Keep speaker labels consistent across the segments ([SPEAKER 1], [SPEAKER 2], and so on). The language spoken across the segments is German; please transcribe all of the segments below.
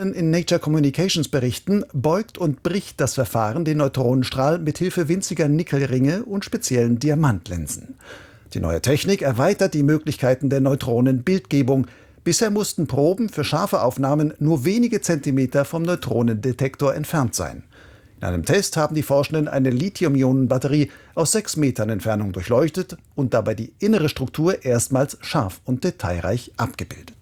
[SPEAKER 1] in Nature Communications berichten, beugt und bricht das Verfahren den Neutronenstrahl mit Hilfe winziger Nickelringe und speziellen Diamantlinsen. Die neue Technik erweitert die Möglichkeiten der Neutronenbildgebung. Bisher mussten Proben für scharfe Aufnahmen nur wenige Zentimeter vom Neutronendetektor entfernt sein. In einem Test haben die Forschenden eine Lithium-Ionen-Batterie aus 6 Metern Entfernung durchleuchtet und dabei die innere Struktur erstmals scharf und detailreich abgebildet.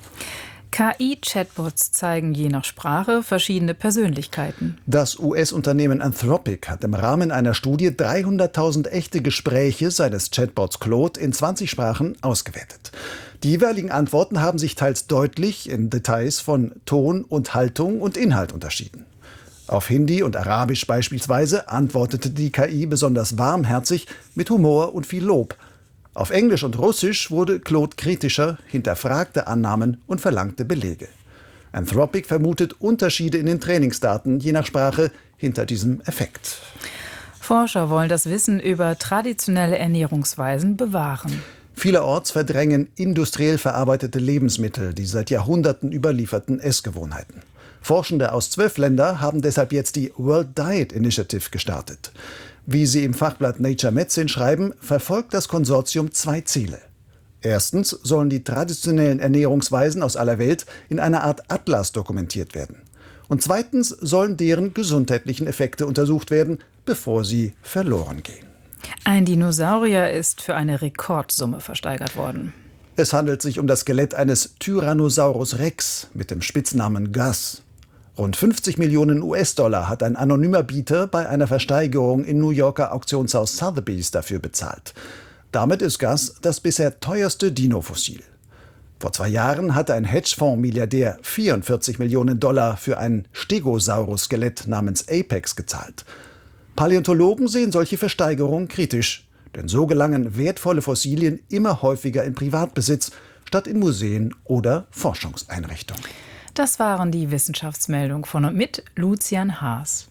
[SPEAKER 2] KI-Chatbots zeigen je nach Sprache verschiedene Persönlichkeiten.
[SPEAKER 1] Das US-Unternehmen Anthropic hat im Rahmen einer Studie 300.000 echte Gespräche seines Chatbots Claude in 20 Sprachen ausgewertet. Die jeweiligen Antworten haben sich teils deutlich in Details von Ton und Haltung und Inhalt unterschieden. Auf Hindi und Arabisch beispielsweise antwortete die KI besonders warmherzig, mit Humor und viel Lob. Auf Englisch und Russisch wurde Claude kritischer, hinterfragte Annahmen und verlangte Belege. Anthropic vermutet Unterschiede in den Trainingsdaten je nach Sprache hinter diesem Effekt.
[SPEAKER 2] Forscher wollen das Wissen über traditionelle Ernährungsweisen bewahren.
[SPEAKER 1] Vielerorts verdrängen industriell verarbeitete Lebensmittel die seit Jahrhunderten überlieferten Essgewohnheiten. Forschende aus 12 Ländern haben deshalb jetzt die World Diet Initiative gestartet. Wie sie im Fachblatt Nature Medicine schreiben, verfolgt das Konsortium 2 Ziele. Erstens sollen die traditionellen Ernährungsweisen aus aller Welt in einer Art Atlas dokumentiert werden. Und zweitens sollen deren gesundheitlichen Effekte untersucht werden, bevor sie verloren gehen.
[SPEAKER 2] Ein Dinosaurier ist für eine Rekordsumme versteigert worden.
[SPEAKER 1] Es handelt sich um das Skelett eines Tyrannosaurus Rex mit dem Spitznamen Gus. Rund 50 Millionen US-Dollar hat ein anonymer Bieter bei einer Versteigerung im New Yorker Auktionshaus Sotheby's dafür bezahlt. Damit ist Gus das bisher teuerste Dino-Fossil. Vor 2 Jahren hatte ein Hedgefonds-Milliardär 44 Millionen Dollar für ein Stegosaurus-Skelett namens Apex gezahlt. Paläontologen sehen solche Versteigerungen kritisch, denn so gelangen wertvolle Fossilien immer häufiger in Privatbesitz, statt in Museen oder Forschungseinrichtungen.
[SPEAKER 2] Das waren die Wissenschaftsmeldungen von und mit Lucian Haas.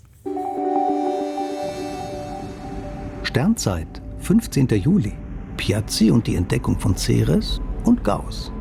[SPEAKER 3] Sternzeit, 15. Juli. Piazzi und die Entdeckung von Ceres und Gauss.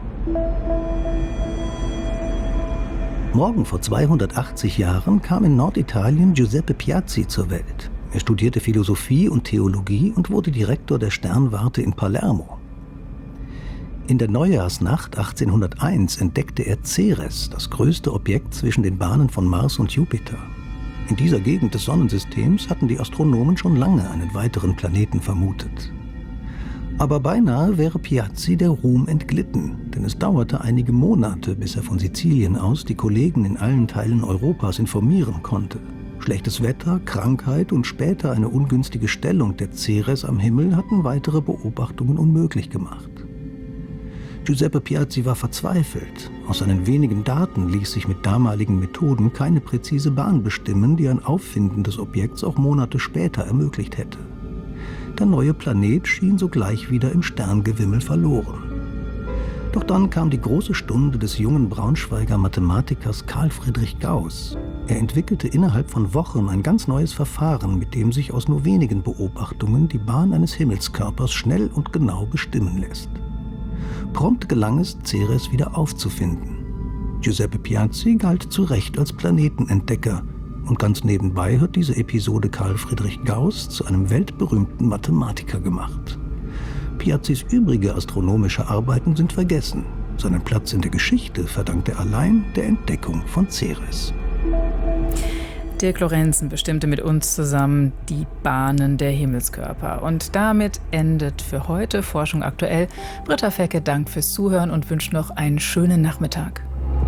[SPEAKER 3] Morgen vor 280 Jahren kam in Norditalien Giuseppe Piazzi zur Welt. Er studierte Philosophie und Theologie und wurde Direktor der Sternwarte in Palermo. In der Neujahrsnacht 1801 entdeckte er Ceres, das größte Objekt zwischen den Bahnen von Mars und Jupiter. In dieser Gegend des Sonnensystems hatten die Astronomen schon lange einen weiteren Planeten vermutet. Aber beinahe wäre Piazzi der Ruhm entglitten, denn es dauerte einige Monate, bis er von Sizilien aus die Kollegen in allen Teilen Europas informieren konnte. Schlechtes Wetter, Krankheit und später eine ungünstige Stellung der Ceres am Himmel hatten weitere Beobachtungen unmöglich gemacht. Giuseppe Piazzi war verzweifelt. Aus seinen wenigen Daten ließ sich mit damaligen Methoden keine präzise Bahn bestimmen, die ein Auffinden des Objekts auch Monate später ermöglicht hätte. Der neue Planet schien sogleich wieder im Sterngewimmel verloren. Doch dann kam die große Stunde des jungen Braunschweiger Mathematikers Carl Friedrich Gauss. Er entwickelte innerhalb von Wochen ein ganz neues Verfahren, mit dem sich aus nur wenigen Beobachtungen die Bahn eines Himmelskörpers schnell und genau bestimmen lässt. Prompt gelang es, Ceres wieder aufzufinden. Giuseppe Piazzi galt zu Recht als Planetenentdecker. Und ganz nebenbei hat diese Episode Carl Friedrich Gauss zu einem weltberühmten Mathematiker gemacht. Piazzis übrige astronomische Arbeiten sind vergessen. Seinen Platz in der Geschichte verdankt er allein der Entdeckung von Ceres.
[SPEAKER 2] Dirk Lorenzen bestimmte mit uns zusammen die Bahnen der Himmelskörper. Und damit endet für heute Forschung aktuell. Britta Fecke dankt fürs Zuhören und wünscht noch einen schönen Nachmittag.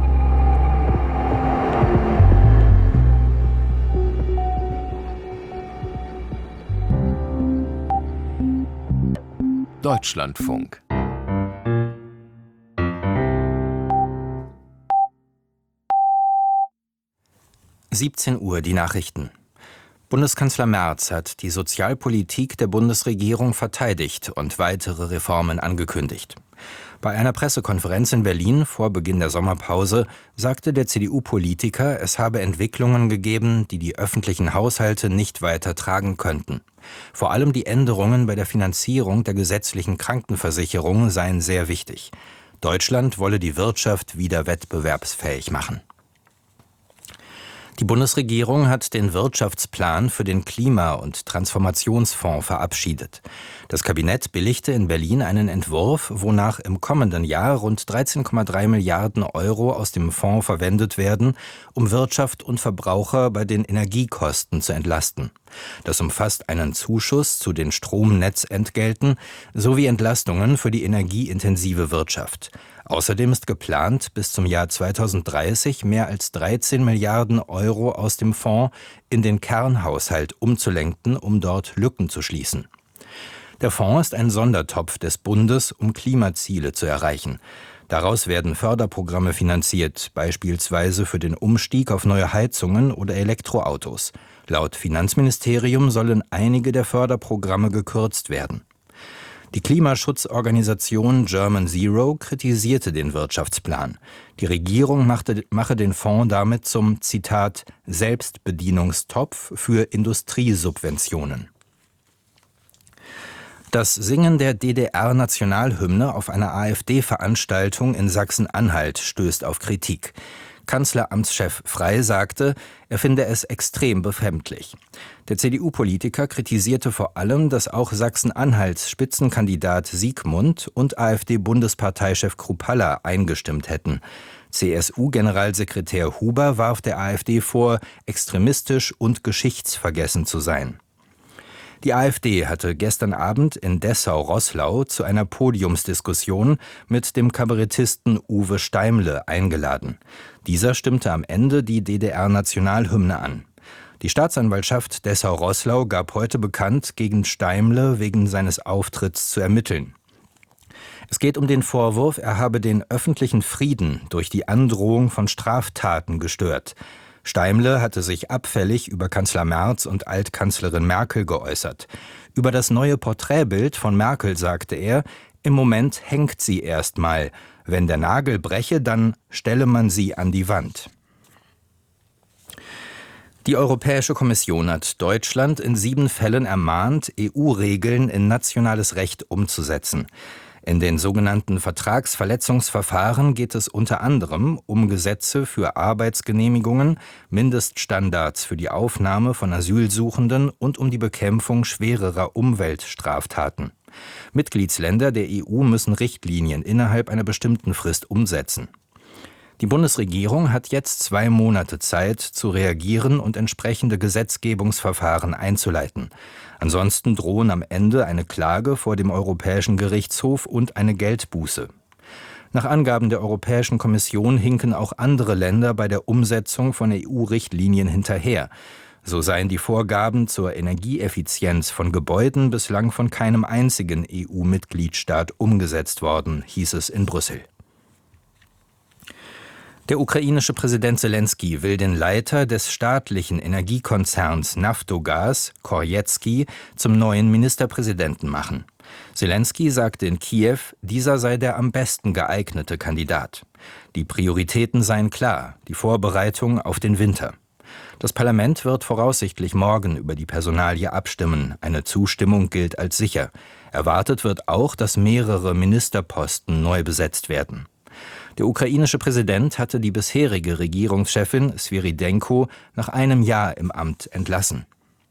[SPEAKER 4] Deutschlandfunk.
[SPEAKER 5] Uhr, die Nachrichten. Bundeskanzler Merz hat die Sozialpolitik der Bundesregierung verteidigt und weitere Reformen angekündigt. Bei einer Pressekonferenz in Berlin vor Beginn der Sommerpause sagte der CDU-Politiker, es habe Entwicklungen gegeben, die die öffentlichen Haushalte nicht weiter tragen könnten. Vor allem die Änderungen bei der Finanzierung der gesetzlichen Krankenversicherung seien sehr wichtig. Deutschland wolle die Wirtschaft wieder wettbewerbsfähig machen. Die Bundesregierung hat den Wirtschaftsplan für den Klima- und Transformationsfonds verabschiedet. Das Kabinett billigte in Berlin einen Entwurf, wonach im kommenden Jahr rund 13,3 Milliarden Euro aus dem Fonds verwendet werden, um Wirtschaft und Verbraucher bei den Energiekosten zu entlasten. Das umfasst einen Zuschuss zu den Stromnetzentgelten sowie Entlastungen für die energieintensive Wirtschaft. Außerdem ist geplant, bis zum Jahr 2030 mehr als 13 Milliarden Euro aus dem Fonds in den Kernhaushalt umzulenken, um dort Lücken zu schließen. Der Fonds ist ein Sondertopf des Bundes, um Klimaziele zu erreichen. Daraus werden Förderprogramme finanziert, beispielsweise für den Umstieg auf neue Heizungen oder Elektroautos. Laut Finanzministerium sollen einige der Förderprogramme gekürzt werden. Die Klimaschutzorganisation German Zero kritisierte den Wirtschaftsplan. Die Regierung mache den Fonds damit zum, Zitat, Selbstbedienungstopf für Industriesubventionen. Das Singen der DDR-Nationalhymne auf einer AfD-Veranstaltung in Sachsen-Anhalt stößt auf Kritik. Kanzleramtschef Frey sagte, er finde es extrem befremdlich. Der CDU-Politiker kritisierte vor allem, dass auch Sachsen-Anhalts Spitzenkandidat Siegmund und AfD-Bundesparteichef Kruppalla eingestimmt hätten. CSU-Generalsekretär Huber warf der AfD vor, extremistisch und geschichtsvergessen zu sein. Die AfD hatte gestern Abend in Dessau-Roßlau zu einer Podiumsdiskussion mit dem Kabarettisten Uwe Steimle eingeladen. Dieser stimmte am Ende die DDR-Nationalhymne an. Die Staatsanwaltschaft Dessau-Roßlau gab heute bekannt, gegen Steimle wegen seines Auftritts zu ermitteln. Es geht um den Vorwurf, er habe den öffentlichen Frieden durch die Androhung von Straftaten gestört. Steimle hatte sich abfällig über Kanzler Merz und Altkanzlerin Merkel geäußert. Über das neue Porträtbild von Merkel sagte er, im Moment hängt sie erst mal. Wenn der Nagel breche, dann stelle man sie an die Wand. Die Europäische Kommission hat Deutschland in 7 Fällen ermahnt, EU-Regeln in nationales Recht umzusetzen. In den sogenannten Vertragsverletzungsverfahren geht es unter anderem um Gesetze für Arbeitsgenehmigungen, Mindeststandards für die Aufnahme von Asylsuchenden und um die Bekämpfung schwererer Umweltstraftaten. Mitgliedsländer der EU müssen Richtlinien innerhalb einer bestimmten Frist umsetzen. Die Bundesregierung hat jetzt 2 Monate Zeit, zu reagieren und entsprechende Gesetzgebungsverfahren einzuleiten. Ansonsten drohen am Ende eine Klage vor dem Europäischen Gerichtshof und eine Geldbuße. Nach Angaben der Europäischen Kommission hinken auch andere Länder bei der Umsetzung von EU-Richtlinien hinterher. So seien die Vorgaben zur Energieeffizienz von Gebäuden bislang von keinem einzigen EU-Mitgliedstaat umgesetzt worden, hieß es in Brüssel. Der ukrainische Präsident Selenskyj will den Leiter des staatlichen Energiekonzerns Naftogaz, Korjetski, zum neuen Ministerpräsidenten machen. Selenskyj sagte in Kiew, dieser sei der am besten geeignete Kandidat. Die Prioritäten seien klar, die Vorbereitung auf den Winter. Das Parlament wird voraussichtlich morgen über die Personalie abstimmen. Eine Zustimmung gilt als sicher. Erwartet wird auch, dass mehrere Ministerposten neu besetzt werden. Der ukrainische Präsident hatte die bisherige Regierungschefin Svyridenko nach einem Jahr im Amt entlassen.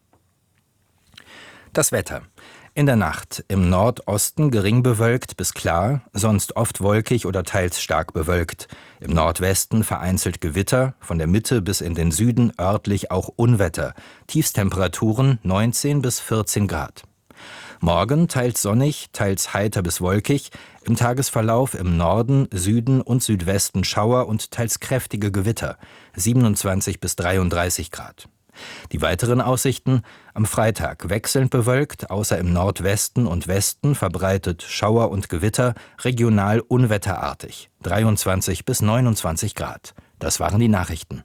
[SPEAKER 5] Das Wetter. In der Nacht im Nordosten gering bewölkt bis klar, sonst oft wolkig oder teils stark bewölkt. Im Nordwesten vereinzelt Gewitter, von der Mitte bis in den Süden örtlich auch Unwetter. Tiefstemperaturen 19 bis 14 Grad. Morgen teils sonnig, teils heiter bis wolkig, im Tagesverlauf im Norden, Süden und Südwesten Schauer und teils kräftige Gewitter, 27 bis 33 Grad. Die weiteren Aussichten: am Freitag wechselnd bewölkt, außer im Nordwesten und Westen verbreitet Schauer und Gewitter, regional unwetterartig, 23 bis 29 Grad. Das waren die Nachrichten.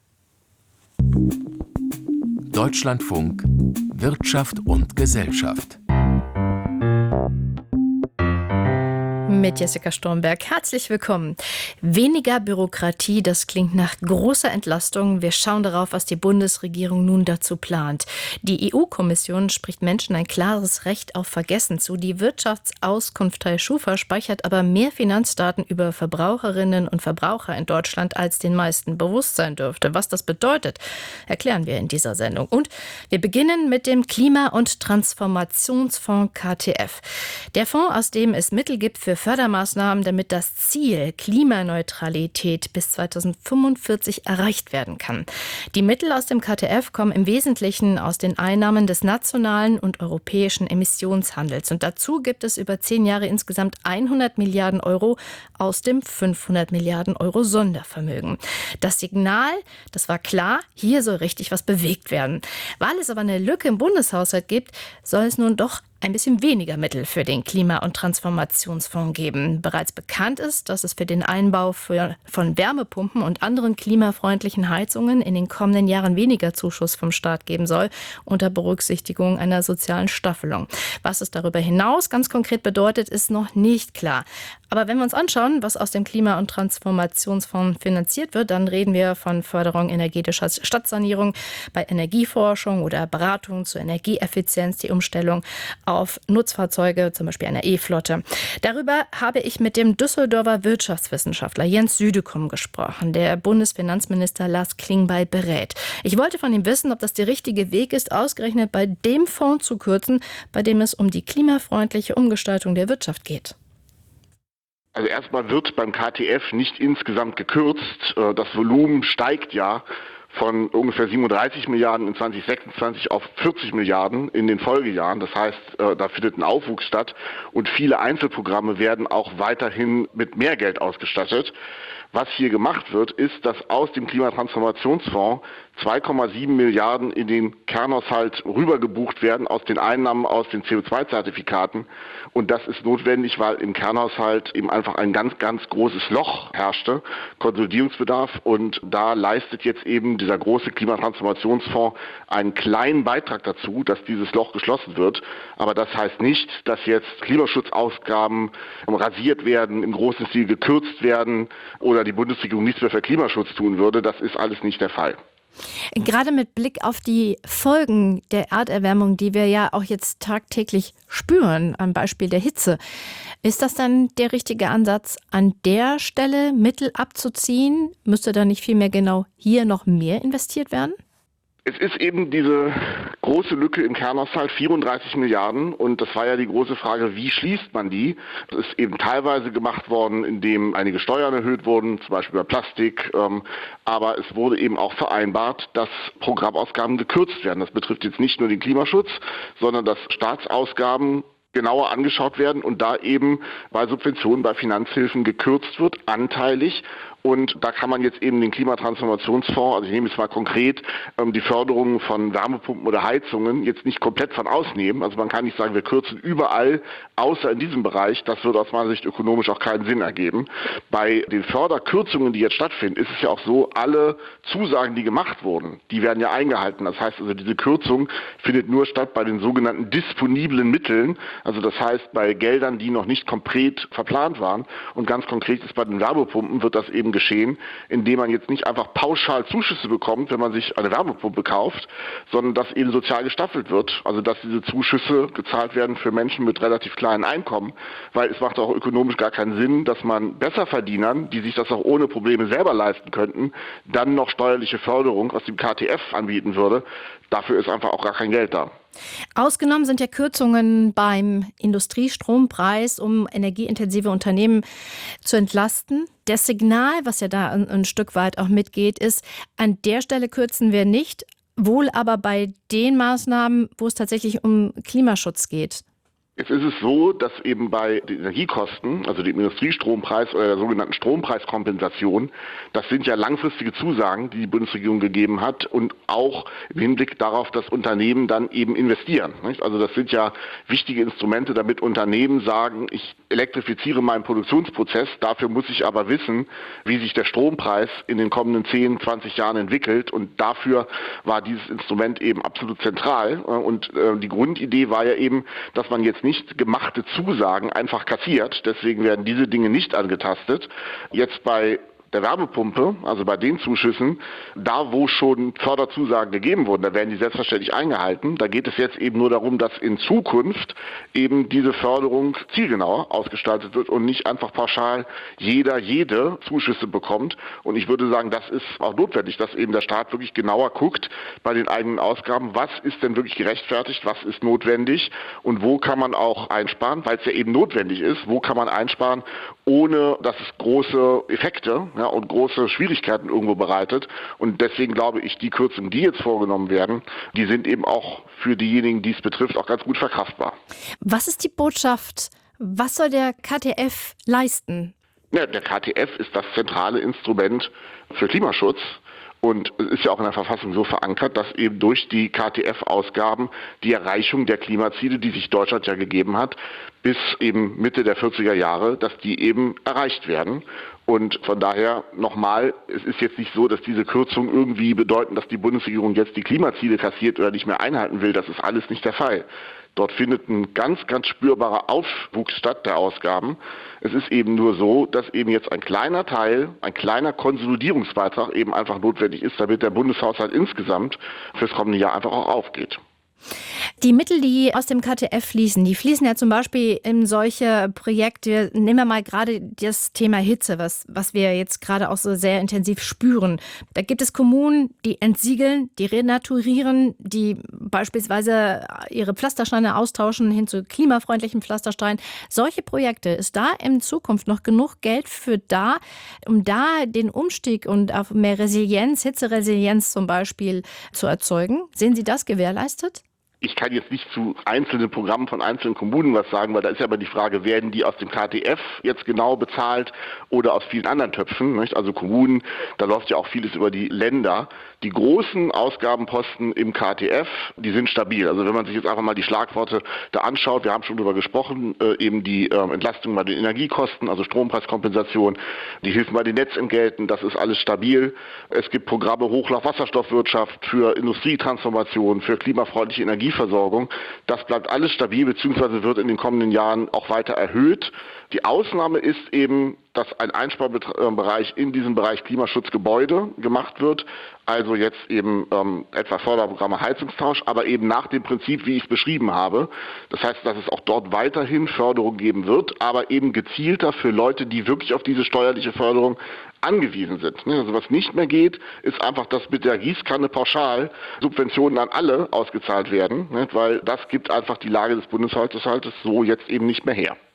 [SPEAKER 4] Deutschlandfunk Wirtschaft und Gesellschaft.
[SPEAKER 6] mit Jessica Stormberg. Herzlich willkommen. Weniger Bürokratie, das klingt nach großer Entlastung. Wir schauen darauf, was die Bundesregierung nun dazu plant. Die EU-Kommission spricht Menschen ein klares Recht auf Vergessen zu. Die Wirtschaftsauskunft Teil Schufa speichert aber mehr Finanzdaten über Verbraucherinnen und Verbraucher in Deutschland, als den meisten bewusst sein dürfte. Was das bedeutet, erklären wir in dieser Sendung. Und wir beginnen mit dem Klima- und Transformationsfonds KTF. Der Fonds, aus dem es Mittel gibt für Fördermaßnahmen, damit das Ziel Klimaneutralität bis 2045 erreicht werden kann. Die Mittel aus dem KTF kommen im Wesentlichen aus den Einnahmen des nationalen und europäischen Emissionshandels. Und dazu gibt es über 10 Jahre insgesamt 100 Milliarden Euro aus dem 500 Milliarden Euro Sondervermögen. Das Signal, das war klar, hier soll richtig was bewegt werden. Weil es aber eine Lücke im Bundeshaushalt gibt, soll es nun doch ein bisschen weniger Mittel für den Klima- und Transformationsfonds geben. Bereits bekannt ist, dass es für den Einbau von Wärmepumpen und anderen klimafreundlichen Heizungen in den kommenden Jahren weniger Zuschuss vom Staat geben soll, unter Berücksichtigung einer sozialen Staffelung. Was es darüber hinaus ganz konkret bedeutet, ist noch nicht klar. Aber wenn wir uns anschauen, was aus dem Klima- und Transformationsfonds finanziert wird, dann reden wir von Förderung energetischer Stadtsanierung, bei Energieforschung oder Beratung zur Energieeffizienz, die Umstellung auf Nutzfahrzeuge, zum Beispiel einer E-Flotte. Darüber habe ich mit dem Düsseldorfer Wirtschaftswissenschaftler Jens Südekum gesprochen, der Bundesfinanzminister Lars Klingbeil berät. Ich wollte von ihm wissen, ob das der richtige Weg ist, ausgerechnet bei dem Fonds zu kürzen, bei dem es um die klimafreundliche Umgestaltung der Wirtschaft geht.
[SPEAKER 7] Also erstmal wird beim KTF nicht insgesamt gekürzt. Das Volumen steigt ja von ungefähr 37 Milliarden in 2026 auf 40 Milliarden in den Folgejahren. Das heißt, da findet ein Aufwuchs statt und viele Einzelprogramme werden auch weiterhin mit mehr Geld ausgestattet. Was hier gemacht wird, ist, dass aus dem Klimatransformationsfonds 2,7 Milliarden in den Kernhaushalt rübergebucht werden aus den Einnahmen aus den CO2-Zertifikaten. Und das ist notwendig, weil im Kernhaushalt eben einfach ein ganz, ganz großes Loch herrschte, Konsolidierungsbedarf. Und da leistet jetzt eben dieser große Klimatransformationsfonds einen kleinen Beitrag dazu, dass dieses Loch geschlossen wird. Aber das heißt nicht, dass jetzt Klimaschutzausgaben rasiert werden, im großen Stil gekürzt werden oder die Bundesregierung nichts mehr für Klimaschutz tun würde. Das ist alles nicht der Fall.
[SPEAKER 6] Gerade mit Blick auf die Folgen der Erderwärmung, die wir ja auch jetzt tagtäglich spüren, am Beispiel der Hitze, ist das dann der richtige Ansatz, an der Stelle Mittel abzuziehen? Müsste da nicht vielmehr genau hier noch mehr investiert werden?
[SPEAKER 7] Es ist eben diese große Lücke im Kernhaushalt, 34 Milliarden. Und das war ja die große Frage, wie schließt man die? Das ist eben teilweise gemacht worden, indem einige Steuern erhöht wurden, zum Beispiel bei Plastik. Aber es wurde eben auch vereinbart, dass Programmausgaben gekürzt werden. Das betrifft jetzt nicht nur den Klimaschutz, sondern dass Staatsausgaben genauer angeschaut werden und da eben bei Subventionen, bei Finanzhilfen gekürzt wird, anteilig. Und da kann man jetzt eben den Klimatransformationsfonds, also ich nehme es mal konkret, die Förderung von Wärmepumpen oder Heizungen jetzt nicht komplett von ausnehmen. Also man kann nicht sagen, wir kürzen überall, außer in diesem Bereich. Das würde aus meiner Sicht ökonomisch auch keinen Sinn ergeben. Bei den Förderkürzungen, die jetzt stattfinden, ist es ja auch so, alle Zusagen, die gemacht wurden, die werden ja eingehalten. Das heißt also, diese Kürzung findet nur statt bei den sogenannten disponiblen Mitteln. Also das heißt, bei Geldern, die noch nicht konkret verplant waren. Und ganz konkret ist bei den Wärmepumpen wird das eben geschehen, indem man jetzt nicht einfach pauschal Zuschüsse bekommt, wenn man sich eine Wärmepumpe kauft, sondern dass eben sozial gestaffelt wird. Also dass diese Zuschüsse gezahlt werden für Menschen mit relativ kleinen Einkommen, weil es macht auch ökonomisch gar keinen Sinn, dass man Besserverdienern, die sich das auch ohne Probleme selber leisten könnten, dann noch steuerliche Förderung aus dem KTF anbieten würde. Dafür ist einfach auch gar kein Geld da.
[SPEAKER 6] Ausgenommen sind ja Kürzungen beim Industriestrompreis, um energieintensive Unternehmen zu entlasten. Das Signal, was ja da ein Stück weit auch mitgeht, ist, an der Stelle kürzen wir nicht, wohl aber bei den Maßnahmen, wo es tatsächlich um Klimaschutz geht.
[SPEAKER 7] Jetzt ist es so, dass eben bei den Energiekosten, also dem Industriestrompreis oder der sogenannten Strompreiskompensation, das sind ja langfristige Zusagen, die die Bundesregierung gegeben hat und auch im Hinblick darauf, dass Unternehmen dann eben investieren. Nicht? Also das sind ja wichtige Instrumente, damit Unternehmen sagen, ich elektrifiziere meinen Produktionsprozess, dafür muss ich aber wissen, wie sich der Strompreis in den kommenden 10, 20 Jahren entwickelt und dafür war dieses Instrument eben absolut zentral und die Grundidee war ja eben, dass man jetzt nicht gemachte Zusagen einfach kassiert. Deswegen werden diese Dinge nicht angetastet. Jetzt bei der Wärmepumpe, also bei den Zuschüssen, da wo schon Förderzusagen gegeben wurden, da werden die selbstverständlich eingehalten. Da geht es jetzt eben nur darum, dass in Zukunft eben diese Förderung zielgenauer ausgestaltet wird und nicht einfach pauschal jede Zuschüsse bekommt. Und ich würde sagen, das ist auch notwendig, dass eben der Staat wirklich genauer guckt bei den eigenen Ausgaben, was ist denn wirklich gerechtfertigt, was ist notwendig und wo kann man auch einsparen, weil es ja eben notwendig ist, wo kann man einsparen, ohne dass es große Effekte und große Schwierigkeiten irgendwo bereitet. Und deswegen glaube ich, die Kürzungen, die jetzt vorgenommen werden, die sind eben auch für diejenigen, die es betrifft, auch ganz gut verkraftbar.
[SPEAKER 6] Was ist die Botschaft? Was soll der KTF leisten?
[SPEAKER 7] Ja, der KTF ist das zentrale Instrument für Klimaschutz. Und es ist ja auch in der Verfassung so verankert, dass eben durch die KTF-Ausgaben die Erreichung der Klimaziele, die sich Deutschland ja gegeben hat, bis eben Mitte der 40er Jahre, dass die eben erreicht werden. Und von daher nochmal, es ist jetzt nicht so, dass diese Kürzungen irgendwie bedeuten, dass die Bundesregierung jetzt die Klimaziele kassiert oder nicht mehr einhalten will. Das ist alles nicht der Fall. Dort findet ein ganz spürbarer Aufwuchs statt der Ausgaben. Es ist eben nur so, dass eben jetzt ein kleiner Teil, ein kleiner Konsolidierungsbeitrag eben einfach notwendig ist, damit der Bundeshaushalt insgesamt fürs kommende Jahr einfach auch aufgeht.
[SPEAKER 6] Die Mittel, die aus dem KTF fließen, die fließen ja zum Beispiel in solche Projekte. Nehmen wir mal gerade das Thema Hitze, was wir jetzt gerade auch so sehr intensiv spüren. Da gibt es Kommunen, die entsiegeln, die renaturieren, die beispielsweise ihre Pflastersteine austauschen hin zu klimafreundlichen Pflastersteinen. Solche Projekte, ist da in Zukunft noch genug Geld für da, um da den Umstieg und auf mehr Resilienz, Hitzeresilienz zum Beispiel zu erzeugen? Sehen Sie das gewährleistet?
[SPEAKER 7] Ich kann jetzt nicht zu einzelnen Programmen von einzelnen Kommunen was sagen, weil da ist ja aber die Frage, werden die aus dem KTF jetzt genau bezahlt oder aus vielen anderen Töpfen, nicht? Also Kommunen, da läuft ja auch vieles über die Länder. Die großen Ausgabenposten im KTF, die sind stabil. Also wenn man sich jetzt einfach mal die Schlagworte da anschaut, wir haben schon darüber gesprochen, eben die Entlastung bei den Energiekosten, also Strompreiskompensation, die Hilfen bei den Netzentgelten, das ist alles stabil. Es gibt Programme Hochlauf-Wasserstoffwirtschaft für Industrietransformation, für klimafreundliche Energieversorgung. Das bleibt alles stabil, beziehungsweise wird in den kommenden Jahren auch weiter erhöht. Die Ausnahme ist eben, dass ein Einsparbereich in diesem Bereich Klimaschutzgebäude gemacht wird. Also jetzt eben etwa Förderprogramme Heizungstausch, aber eben nach dem Prinzip, wie ich es beschrieben habe. Das heißt, dass es auch dort weiterhin Förderung geben wird, aber eben gezielter für Leute, die wirklich auf diese steuerliche Förderung angewiesen sind. Also was nicht mehr geht, ist einfach, dass mit der Gießkanne pauschal Subventionen an alle ausgezahlt werden, weil das gibt einfach die Lage des Bundeshaushaltes so jetzt eben nicht mehr her.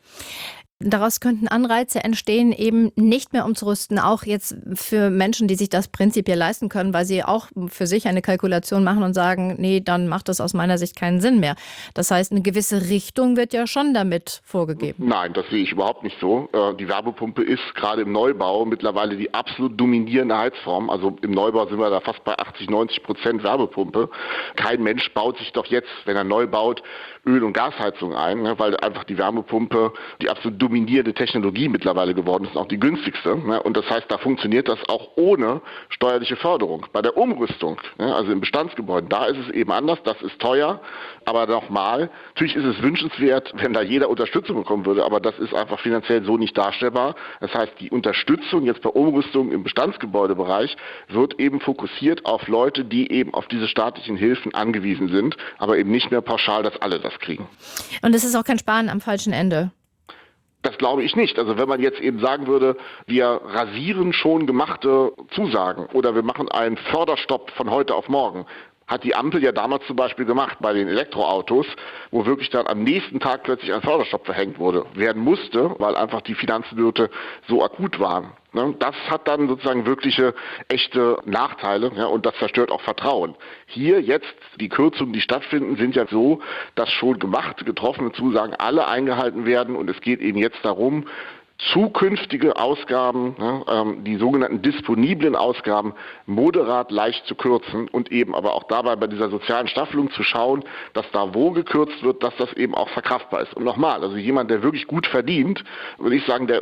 [SPEAKER 6] Daraus könnten Anreize entstehen, eben nicht mehr umzurüsten, auch jetzt für Menschen, die sich das prinzipiell leisten können, weil sie auch für sich eine Kalkulation machen und sagen, nee, dann macht das aus meiner Sicht keinen Sinn mehr. Das heißt, eine gewisse Richtung wird ja schon damit vorgegeben.
[SPEAKER 7] Nein, das sehe ich überhaupt nicht so. Die Wärmepumpe ist gerade im Neubau mittlerweile die absolut dominierende Heizform. Also im Neubau sind wir da fast bei 80-90% Wärmepumpe. Kein Mensch baut sich doch jetzt, wenn er neu baut, Öl- und Gasheizung ein, weil einfach die Wärmepumpe die absolut dominierende Technologie mittlerweile geworden ist und auch die günstigste. Und das heißt, da funktioniert das auch ohne steuerliche Förderung. Bei der Umrüstung, also in Bestandsgebäuden, da ist es eben anders, das ist teuer. Aber nochmal, natürlich ist es wünschenswert, wenn da jeder Unterstützung bekommen würde, aber das ist einfach finanziell so nicht darstellbar. Das heißt, die Unterstützung jetzt bei Umrüstung im Bestandsgebäudebereich wird eben fokussiert auf Leute, die eben auf diese staatlichen Hilfen angewiesen sind, aber eben nicht mehr pauschal, dass alle das kriegen.
[SPEAKER 6] Und es ist auch kein Sparen am falschen Ende.
[SPEAKER 7] Das glaube ich nicht. Also wenn man jetzt eben sagen würde, wir rasieren schon gemachte Zusagen oder wir machen einen Förderstopp von heute auf morgen, hat die Ampel ja damals zum Beispiel gemacht bei den Elektroautos, wo wirklich dann am nächsten Tag plötzlich ein Förderstopp verhängt werden musste, weil einfach die Finanznöte so akut waren. Das hat dann sozusagen wirkliche, echte Nachteile, und das zerstört auch Vertrauen. Hier jetzt, die Kürzungen, die stattfinden, sind ja so, dass schon gemachte, getroffene Zusagen alle eingehalten werden und es geht eben jetzt darum, zukünftige Ausgaben, die sogenannten disponiblen Ausgaben, moderat leicht zu kürzen und eben aber auch dabei bei dieser sozialen Staffelung zu schauen, dass da wo gekürzt wird, dass das eben auch verkraftbar ist. Und nochmal, also jemand, der wirklich gut verdient, würde ich sagen, der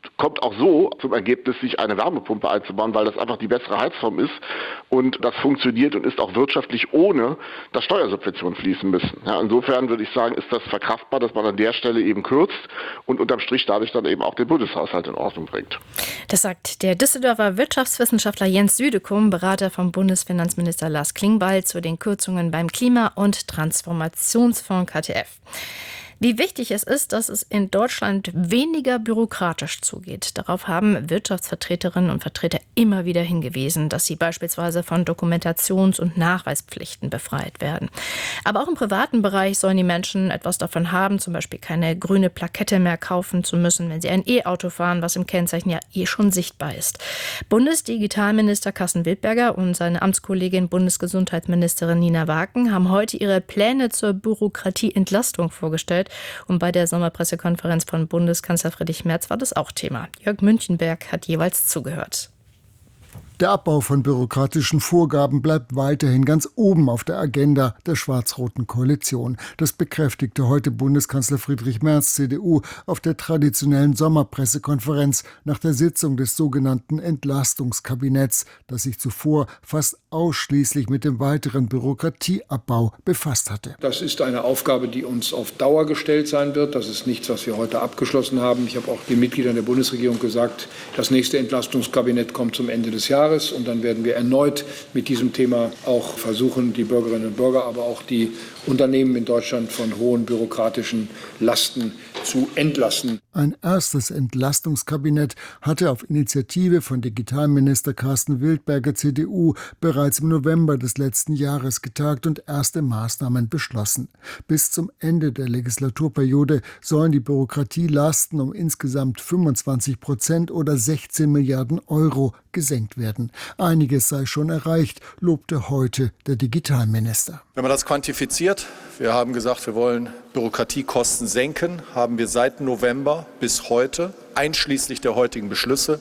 [SPEAKER 7] kommt auch so zum Ergebnis, sich eine Wärmepumpe einzubauen, weil das einfach die bessere Heizform ist und das funktioniert und ist auch wirtschaftlich, ohne dass Steuersubventionen fließen müssen. Ja, insofern würde ich sagen, ist das verkraftbar, dass man an der Stelle eben kürzt und unterm Strich dadurch dann eben auch den Bundeshaushalt in Ordnung bringt.
[SPEAKER 6] Das sagt der Düsseldorfer Wirtschaftswissenschaftler Jens Südekum, Berater vom Bundesfinanzminister Lars Klingbeil zu den Kürzungen beim Klima- und Transformationsfonds KTF. Wie wichtig es ist, dass es in Deutschland weniger bürokratisch zugeht. Darauf haben Wirtschaftsvertreterinnen und Vertreter immer wieder hingewiesen, dass sie beispielsweise von Dokumentations- und Nachweispflichten befreit werden. Aber auch im privaten Bereich sollen die Menschen etwas davon haben, zum Beispiel keine grüne Plakette mehr kaufen zu müssen, wenn sie ein E-Auto fahren, was im Kennzeichen ja schon sichtbar ist. Bundesdigitalminister Carsten Wildberger und seine Amtskollegin Bundesgesundheitsministerin Nina Waken haben heute ihre Pläne zur Bürokratieentlastung vorgestellt. Und bei der Sommerpressekonferenz von Bundeskanzler Friedrich Merz war das auch Thema. Jörg Münchenberg hat jeweils zugehört.
[SPEAKER 8] Der Abbau von bürokratischen Vorgaben bleibt weiterhin ganz oben auf der Agenda der schwarz-roten Koalition. Das bekräftigte heute Bundeskanzler Friedrich Merz, CDU, auf der traditionellen Sommerpressekonferenz nach der Sitzung des sogenannten Entlastungskabinetts, das sich zuvor fast ausschließlich mit dem weiteren Bürokratieabbau befasst hatte.
[SPEAKER 9] Das ist eine Aufgabe, die uns auf Dauer gestellt sein wird. Das ist nichts, was wir heute abgeschlossen haben. Ich habe auch den Mitgliedern der Bundesregierung gesagt, das nächste Entlastungskabinett kommt zum Ende des Jahres. Und dann werden wir erneut mit diesem Thema auch versuchen, die Bürgerinnen und Bürger, aber auch die Unternehmen in Deutschland von hohen bürokratischen Lasten zu entlasten.
[SPEAKER 8] Ein erstes Entlastungskabinett hatte auf Initiative von Digitalminister Carsten Wildberger, CDU, bereits im November des letzten Jahres getagt und erste Maßnahmen beschlossen. Bis zum Ende der Legislaturperiode sollen die Bürokratielasten um insgesamt 25% oder 16 Milliarden Euro gesenkt werden. Einiges sei schon erreicht, lobte heute der Digitalminister.
[SPEAKER 10] Wenn man das quantifiziert, wir haben gesagt, wir wollen Bürokratiekosten senken, haben wir seit November bis heute, einschließlich der heutigen Beschlüsse,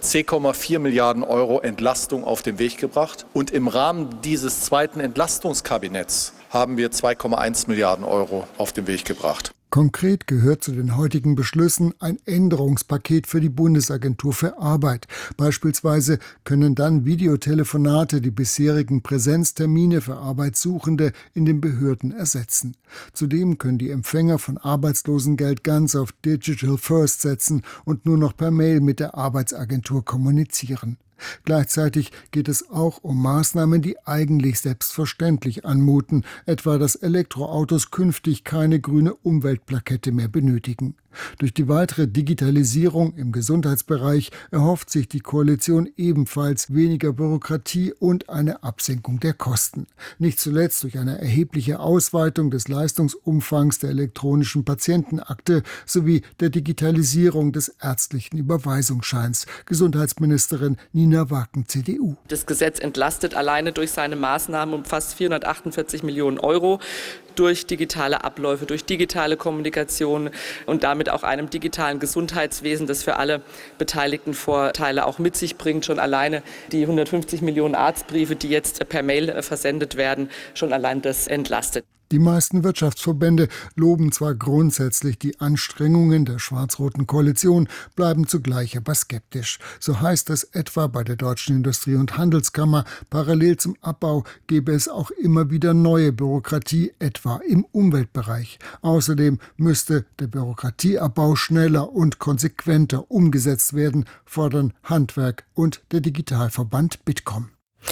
[SPEAKER 10] 10,4 Milliarden Euro Entlastung auf den Weg gebracht. Und im Rahmen dieses zweiten Entlastungskabinetts haben wir 2,1 Milliarden Euro auf den Weg gebracht.
[SPEAKER 8] Konkret gehört zu den heutigen Beschlüssen ein Änderungspaket für die Bundesagentur für Arbeit. Beispielsweise können dann Videotelefonate die bisherigen Präsenztermine für Arbeitssuchende in den Behörden ersetzen. Zudem können die Empfänger von Arbeitslosengeld ganz auf Digital First setzen und nur noch per Mail mit der Arbeitsagentur kommunizieren. Gleichzeitig geht es auch um Maßnahmen, die eigentlich selbstverständlich anmuten, etwa dass Elektroautos künftig keine grüne Umweltplakette mehr benötigen. Durch die weitere Digitalisierung im Gesundheitsbereich erhofft sich die Koalition ebenfalls weniger Bürokratie und eine Absenkung der Kosten. Nicht zuletzt durch eine erhebliche Ausweitung des Leistungsumfangs der elektronischen Patientenakte sowie der Digitalisierung des ärztlichen Überweisungsscheins. Gesundheitsministerin Nina Waken, CDU.
[SPEAKER 11] Das Gesetz entlastet alleine durch seine Maßnahmen um fast 448 Millionen Euro. Durch digitale Abläufe, durch digitale Kommunikation und damit auch einem digitalen Gesundheitswesen, das für alle Beteiligten Vorteile auch mit sich bringt. Schon alleine die 150 Millionen Arztbriefe, die jetzt per Mail versendet werden, schon allein das entlastet.
[SPEAKER 8] Die meisten Wirtschaftsverbände loben zwar grundsätzlich die Anstrengungen der schwarz-roten Koalition, bleiben zugleich aber skeptisch. So heißt es etwa bei der Deutschen Industrie- und Handelskammer, parallel zum Abbau gebe es auch immer wieder neue Bürokratie, etwa im Umweltbereich. Außerdem müsste der Bürokratieabbau schneller und konsequenter umgesetzt werden, fordern Handwerk und der Digitalverband Bitkom.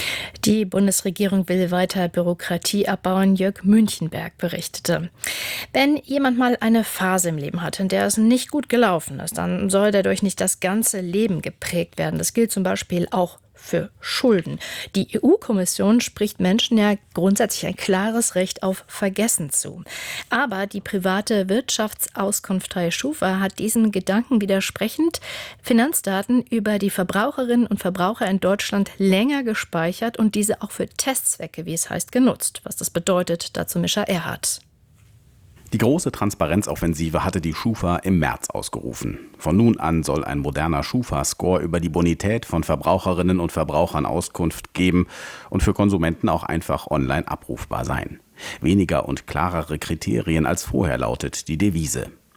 [SPEAKER 6] Die Bundesregierung will weiter Bürokratie abbauen, Jörg Münchenberg berichtete. Wenn jemand mal eine Phase im Leben hat, in der es nicht gut gelaufen ist, dann soll dadurch nicht das ganze Leben geprägt werden. Das gilt zum Beispiel auch für Schulden. Die EU-Kommission spricht Menschen ja grundsätzlich ein klares Recht auf Vergessen zu. Aber die private Wirtschaftsauskunftei Schufa hat diesen Gedanken widersprechend Finanzdaten über die Verbraucherinnen und Verbraucher in Deutschland länger gespeichert und diese auch für Testzwecke, wie es heißt, genutzt. Was das bedeutet, dazu Mischa Erhardt.
[SPEAKER 12] Die große Transparenzoffensive hatte die Schufa im März ausgerufen. Von nun an soll ein moderner Schufa-Score über die Bonität von Verbraucherinnen und Verbrauchern Auskunft geben und für Konsumenten auch einfach online abrufbar sein. Weniger und klarere Kriterien als vorher lautet die Devise.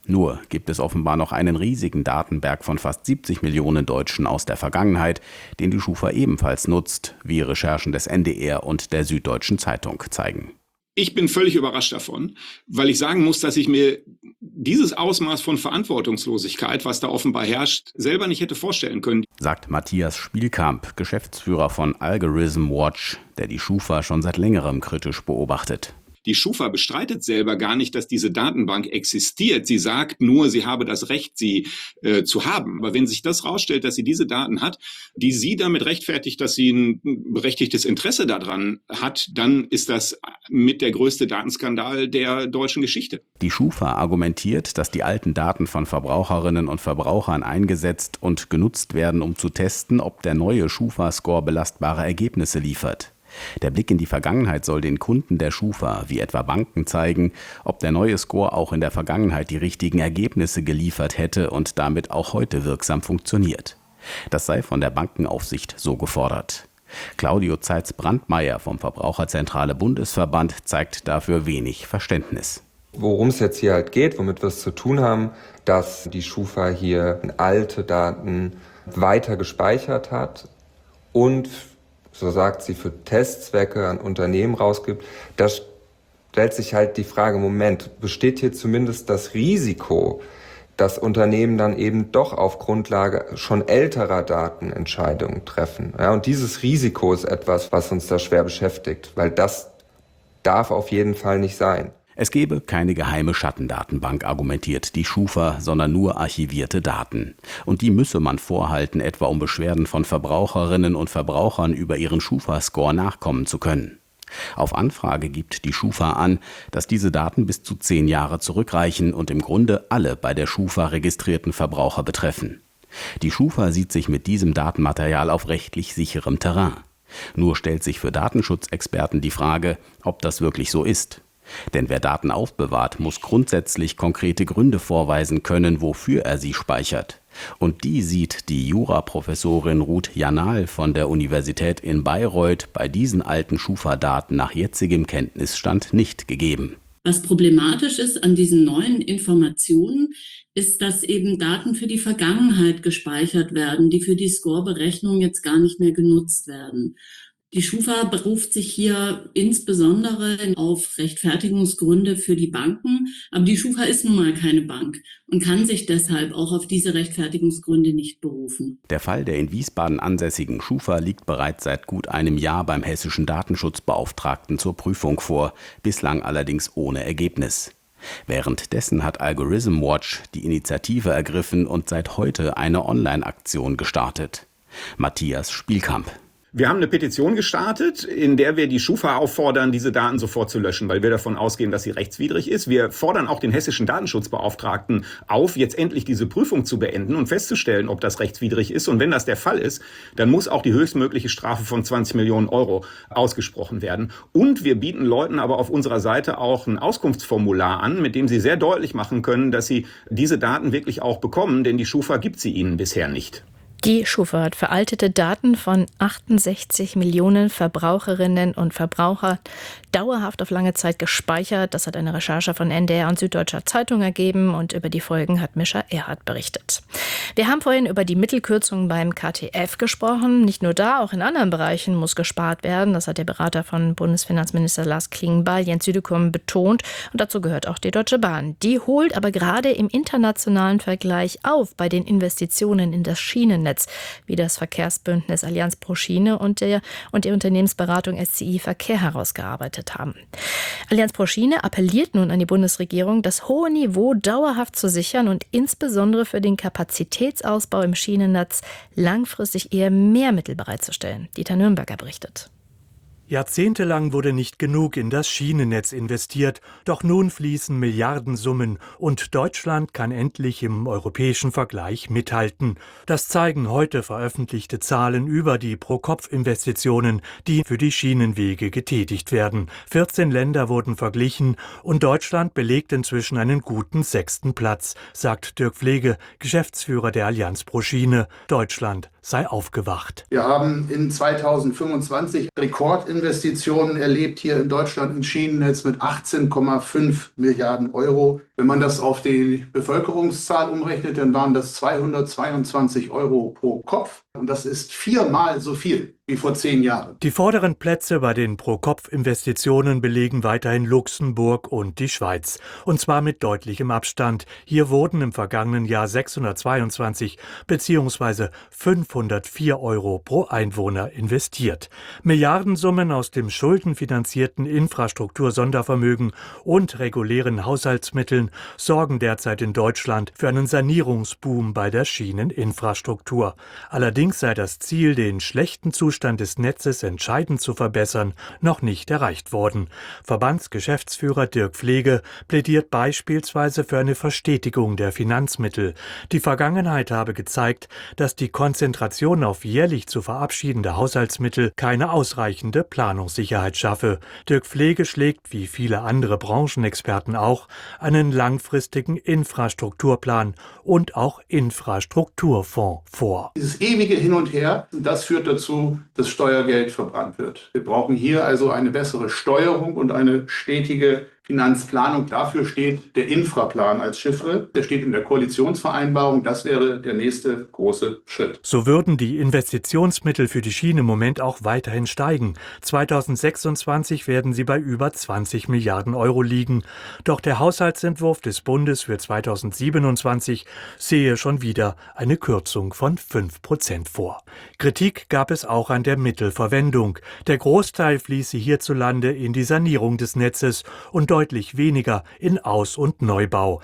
[SPEAKER 12] Nur gibt es offenbar noch einen riesigen Datenberg von fast 70 Millionen Deutschen aus der Vergangenheit, den die Schufa ebenfalls nutzt, wie Recherchen des NDR und der Süddeutschen Zeitung zeigen.
[SPEAKER 13] Ich bin völlig überrascht davon, weil ich sagen muss, dass ich mir dieses Ausmaß von Verantwortungslosigkeit, was da offenbar herrscht, selber nicht hätte vorstellen können.
[SPEAKER 12] Sagt Matthias Spielkamp, Geschäftsführer von Algorithm Watch, der die Schufa schon seit längerem kritisch beobachtet.
[SPEAKER 13] Die Schufa bestreitet selber gar nicht, dass diese Datenbank existiert. Sie sagt nur, sie habe das Recht, sie zu haben. Aber wenn sich das rausstellt, dass sie diese Daten hat, die sie damit rechtfertigt, dass sie ein berechtigtes Interesse daran hat, dann ist das mit der größte Datenskandal der deutschen Geschichte.
[SPEAKER 12] Die Schufa argumentiert, dass die alten Daten von Verbraucherinnen und Verbrauchern eingesetzt und genutzt werden, um zu testen, ob der neue Schufa-Score belastbare Ergebnisse liefert. Der Blick in die Vergangenheit soll den Kunden der Schufa, wie etwa Banken, zeigen, ob der neue Score auch in der Vergangenheit die richtigen Ergebnisse geliefert hätte und damit auch heute wirksam funktioniert. Das sei von der Bankenaufsicht so gefordert. Claudio Zeitz-Brandmeier vom Verbraucherzentrale Bundesverband zeigt dafür wenig Verständnis.
[SPEAKER 14] Worum es jetzt hier halt geht, womit wir es zu tun haben, dass die Schufa hier alte Daten weiter gespeichert hat und, so sagt sie, für Testzwecke an Unternehmen rausgibt. Da stellt sich halt die Frage, Moment, besteht hier zumindest das Risiko, dass Unternehmen dann eben doch auf Grundlage schon älterer Daten Entscheidungen treffen. Ja, und dieses Risiko ist etwas, was uns da schwer beschäftigt, weil das darf auf jeden Fall nicht sein.
[SPEAKER 12] Es gebe keine geheime Schattendatenbank, argumentiert die Schufa, sondern nur archivierte Daten. Und die müsse man vorhalten, etwa um Beschwerden von Verbraucherinnen und Verbrauchern über ihren Schufa-Score nachkommen zu können. Auf Anfrage gibt die Schufa an, dass diese Daten bis zu 10 Jahre zurückreichen und im Grunde alle bei der Schufa registrierten Verbraucher betreffen. Die Schufa sieht sich mit diesem Datenmaterial auf rechtlich sicherem Terrain. Nur stellt sich für Datenschutzexperten die Frage, ob das wirklich so ist. Denn wer Daten aufbewahrt, muss grundsätzlich konkrete Gründe vorweisen können, wofür er sie speichert. Und die sieht die Juraprofessorin Ruth Janal von der Universität in Bayreuth bei diesen alten Schufa-Daten nach jetzigem Kenntnisstand nicht gegeben.
[SPEAKER 15] Was problematisch ist an diesen neuen Informationen, ist, dass eben Daten für die Vergangenheit gespeichert werden, die für die Score-Berechnung jetzt gar nicht mehr genutzt werden. Die Schufa beruft sich hier insbesondere auf Rechtfertigungsgründe für die Banken. Aber die Schufa ist nun mal keine Bank und kann sich deshalb auch auf diese Rechtfertigungsgründe nicht berufen.
[SPEAKER 12] Der Fall der in Wiesbaden ansässigen Schufa liegt bereits seit gut einem Jahr beim hessischen Datenschutzbeauftragten zur Prüfung vor, bislang allerdings ohne Ergebnis. Währenddessen hat Algorithm Watch die Initiative ergriffen und seit heute eine Online-Aktion gestartet. Matthias Spielkamp.
[SPEAKER 13] Wir haben eine Petition gestartet, in der wir die Schufa auffordern, diese Daten sofort zu löschen, weil wir davon ausgehen, dass sie rechtswidrig ist. Wir fordern auch den hessischen Datenschutzbeauftragten auf, jetzt endlich diese Prüfung zu beenden und festzustellen, ob das rechtswidrig ist. Und wenn das der Fall ist, dann muss auch die höchstmögliche Strafe von 20 Millionen Euro ausgesprochen werden. Und wir bieten Leuten aber auf unserer Seite auch ein Auskunftsformular an, mit dem sie sehr deutlich machen können, dass sie diese Daten wirklich auch bekommen, denn die Schufa gibt sie ihnen bisher nicht.
[SPEAKER 6] Die Schufa hat veraltete Daten von 68 Millionen Verbraucherinnen und Verbrauchern dauerhaft auf lange Zeit gespeichert. Das hat eine Recherche von NDR und Süddeutscher Zeitung ergeben und über die Folgen hat Mischa Erhardt berichtet. Wir haben vorhin über die Mittelkürzungen beim KTF gesprochen. Nicht nur da, auch in anderen Bereichen muss gespart werden. Das hat der Berater von Bundesfinanzminister Lars Klingbeil, Jens Südekum, betont. Und dazu gehört auch die Deutsche Bahn. Die holt aber gerade im internationalen Vergleich auf bei den Investitionen in das Schienennetz, wie das Verkehrsbündnis Allianz pro Schiene und die Unternehmensberatung SCI Verkehr herausgearbeitet haben. Allianz pro Schiene appelliert nun an die Bundesregierung, das hohe Niveau dauerhaft zu sichern und insbesondere für den Kapazitätsausbau im Schienennetz langfristig eher mehr Mittel bereitzustellen. Dieter Nürnberger berichtet.
[SPEAKER 16] Jahrzehntelang wurde nicht genug in das Schienennetz investiert, doch nun fließen Milliardensummen und Deutschland kann endlich im europäischen Vergleich mithalten. Das zeigen heute veröffentlichte Zahlen über die Pro-Kopf-Investitionen, die für die Schienenwege getätigt werden. 14 Länder wurden verglichen und Deutschland belegt inzwischen einen guten 6. Platz, sagt Dirk Pflege, Geschäftsführer der Allianz pro Schiene. Deutschland sei aufgewacht.
[SPEAKER 17] Wir haben in 2025 Rekordinvestitionen erlebt hier in Deutschland im Schienennetz mit 18,5 Milliarden Euro. Wenn man das auf die Bevölkerungszahl umrechnet, dann waren das 222 € pro Kopf. Und das ist 4-mal so viel wie vor 10 Jahren.
[SPEAKER 16] Die vorderen Plätze bei den Pro-Kopf-Investitionen belegen weiterhin Luxemburg und die Schweiz. Und zwar mit deutlichem Abstand. Hier wurden im vergangenen Jahr 622 bzw. 504 € pro Einwohner investiert. Milliardensummen aus dem schuldenfinanzierten Infrastruktursondervermögen und regulären Haushaltsmitteln sorgen derzeit in Deutschland für einen Sanierungsboom bei der Schieneninfrastruktur. Allerdings sei das Ziel, den schlechten Zustand des Netzes entscheidend zu verbessern, noch nicht erreicht worden. Verbandsgeschäftsführer Dirk Pflege plädiert beispielsweise für eine Verstetigung der Finanzmittel. Die Vergangenheit habe gezeigt, dass die Konzentration auf jährlich zu verabschiedende Haushaltsmittel keine ausreichende Planungssicherheit schaffe. Dirk Pflege schlägt, wie viele andere Branchenexperten auch, einen langfristigen Infrastrukturplan und auch Infrastrukturfonds vor.
[SPEAKER 17] Dieses ewige Hin und Her, das führt dazu, dass Steuergeld verbrannt wird. Wir brauchen hier also eine bessere Steuerung und eine stetige Finanzplanung. Dafür steht der Infraplan als Chiffre. Der steht in der Koalitionsvereinbarung. Das wäre der nächste große Schritt.
[SPEAKER 16] So würden die Investitionsmittel für die Schiene im Moment auch weiterhin steigen. 2026 werden sie bei über 20 Milliarden € liegen. Doch der Haushaltsentwurf des Bundes für 2027 sehe schon wieder eine Kürzung von 5% vor. Kritik gab es auch an der Mittelverwendung. Der Großteil fließe hierzulande in die Sanierung des Netzes und deutlich weniger in Aus- und Neubau.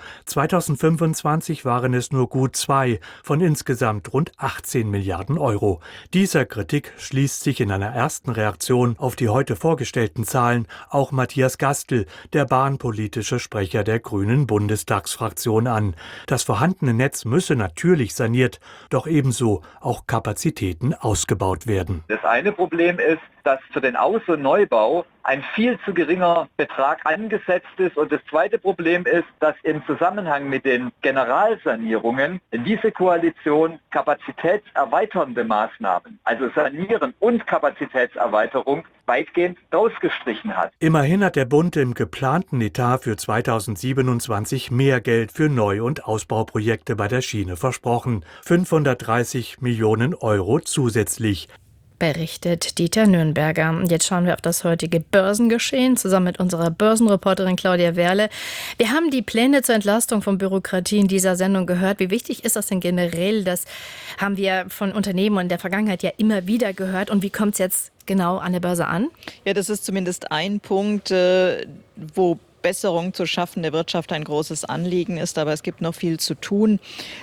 [SPEAKER 16] 2025 waren es nur gut 2 von insgesamt rund 18 Milliarden €. Dieser Kritik schließt sich in einer ersten Reaktion auf die heute vorgestellten Zahlen auch Matthias Gastl, der bahnpolitische Sprecher der Grünen Bundestagsfraktion, an. Das vorhandene Netz müsse natürlich saniert, doch ebenso auch Kapazitäten ausgebaut werden.
[SPEAKER 18] Das eine Problem ist, dass für den Aus- und Neubau ein viel zu geringer Betrag angesetzt ist. Und das zweite Problem ist, dass im Zusammenhang mit den Generalsanierungen diese Koalition kapazitätserweiternde Maßnahmen, also Sanieren und Kapazitätserweiterung, weitgehend rausgestrichen hat.
[SPEAKER 16] Immerhin hat der Bund im geplanten Etat für 2027 mehr Geld für Neu- und Ausbauprojekte bei der Schiene versprochen. 530 Millionen € zusätzlich.
[SPEAKER 6] Berichtet Dieter Nürnberger. Jetzt schauen wir auf das heutige Börsengeschehen zusammen mit unserer Börsenreporterin Claudia Werle. Wir haben die Pläne zur Entlastung von Bürokratie in dieser Sendung gehört. Wie wichtig ist das denn generell? Das haben wir von Unternehmen in der Vergangenheit ja immer wieder gehört. Und wie kommt es jetzt genau an der Börse an?
[SPEAKER 19] Ja, das ist zumindest ein Punkt, wo Besserung zu schaffen der Wirtschaft ein großes Anliegen ist. Aber es gibt noch viel zu tun.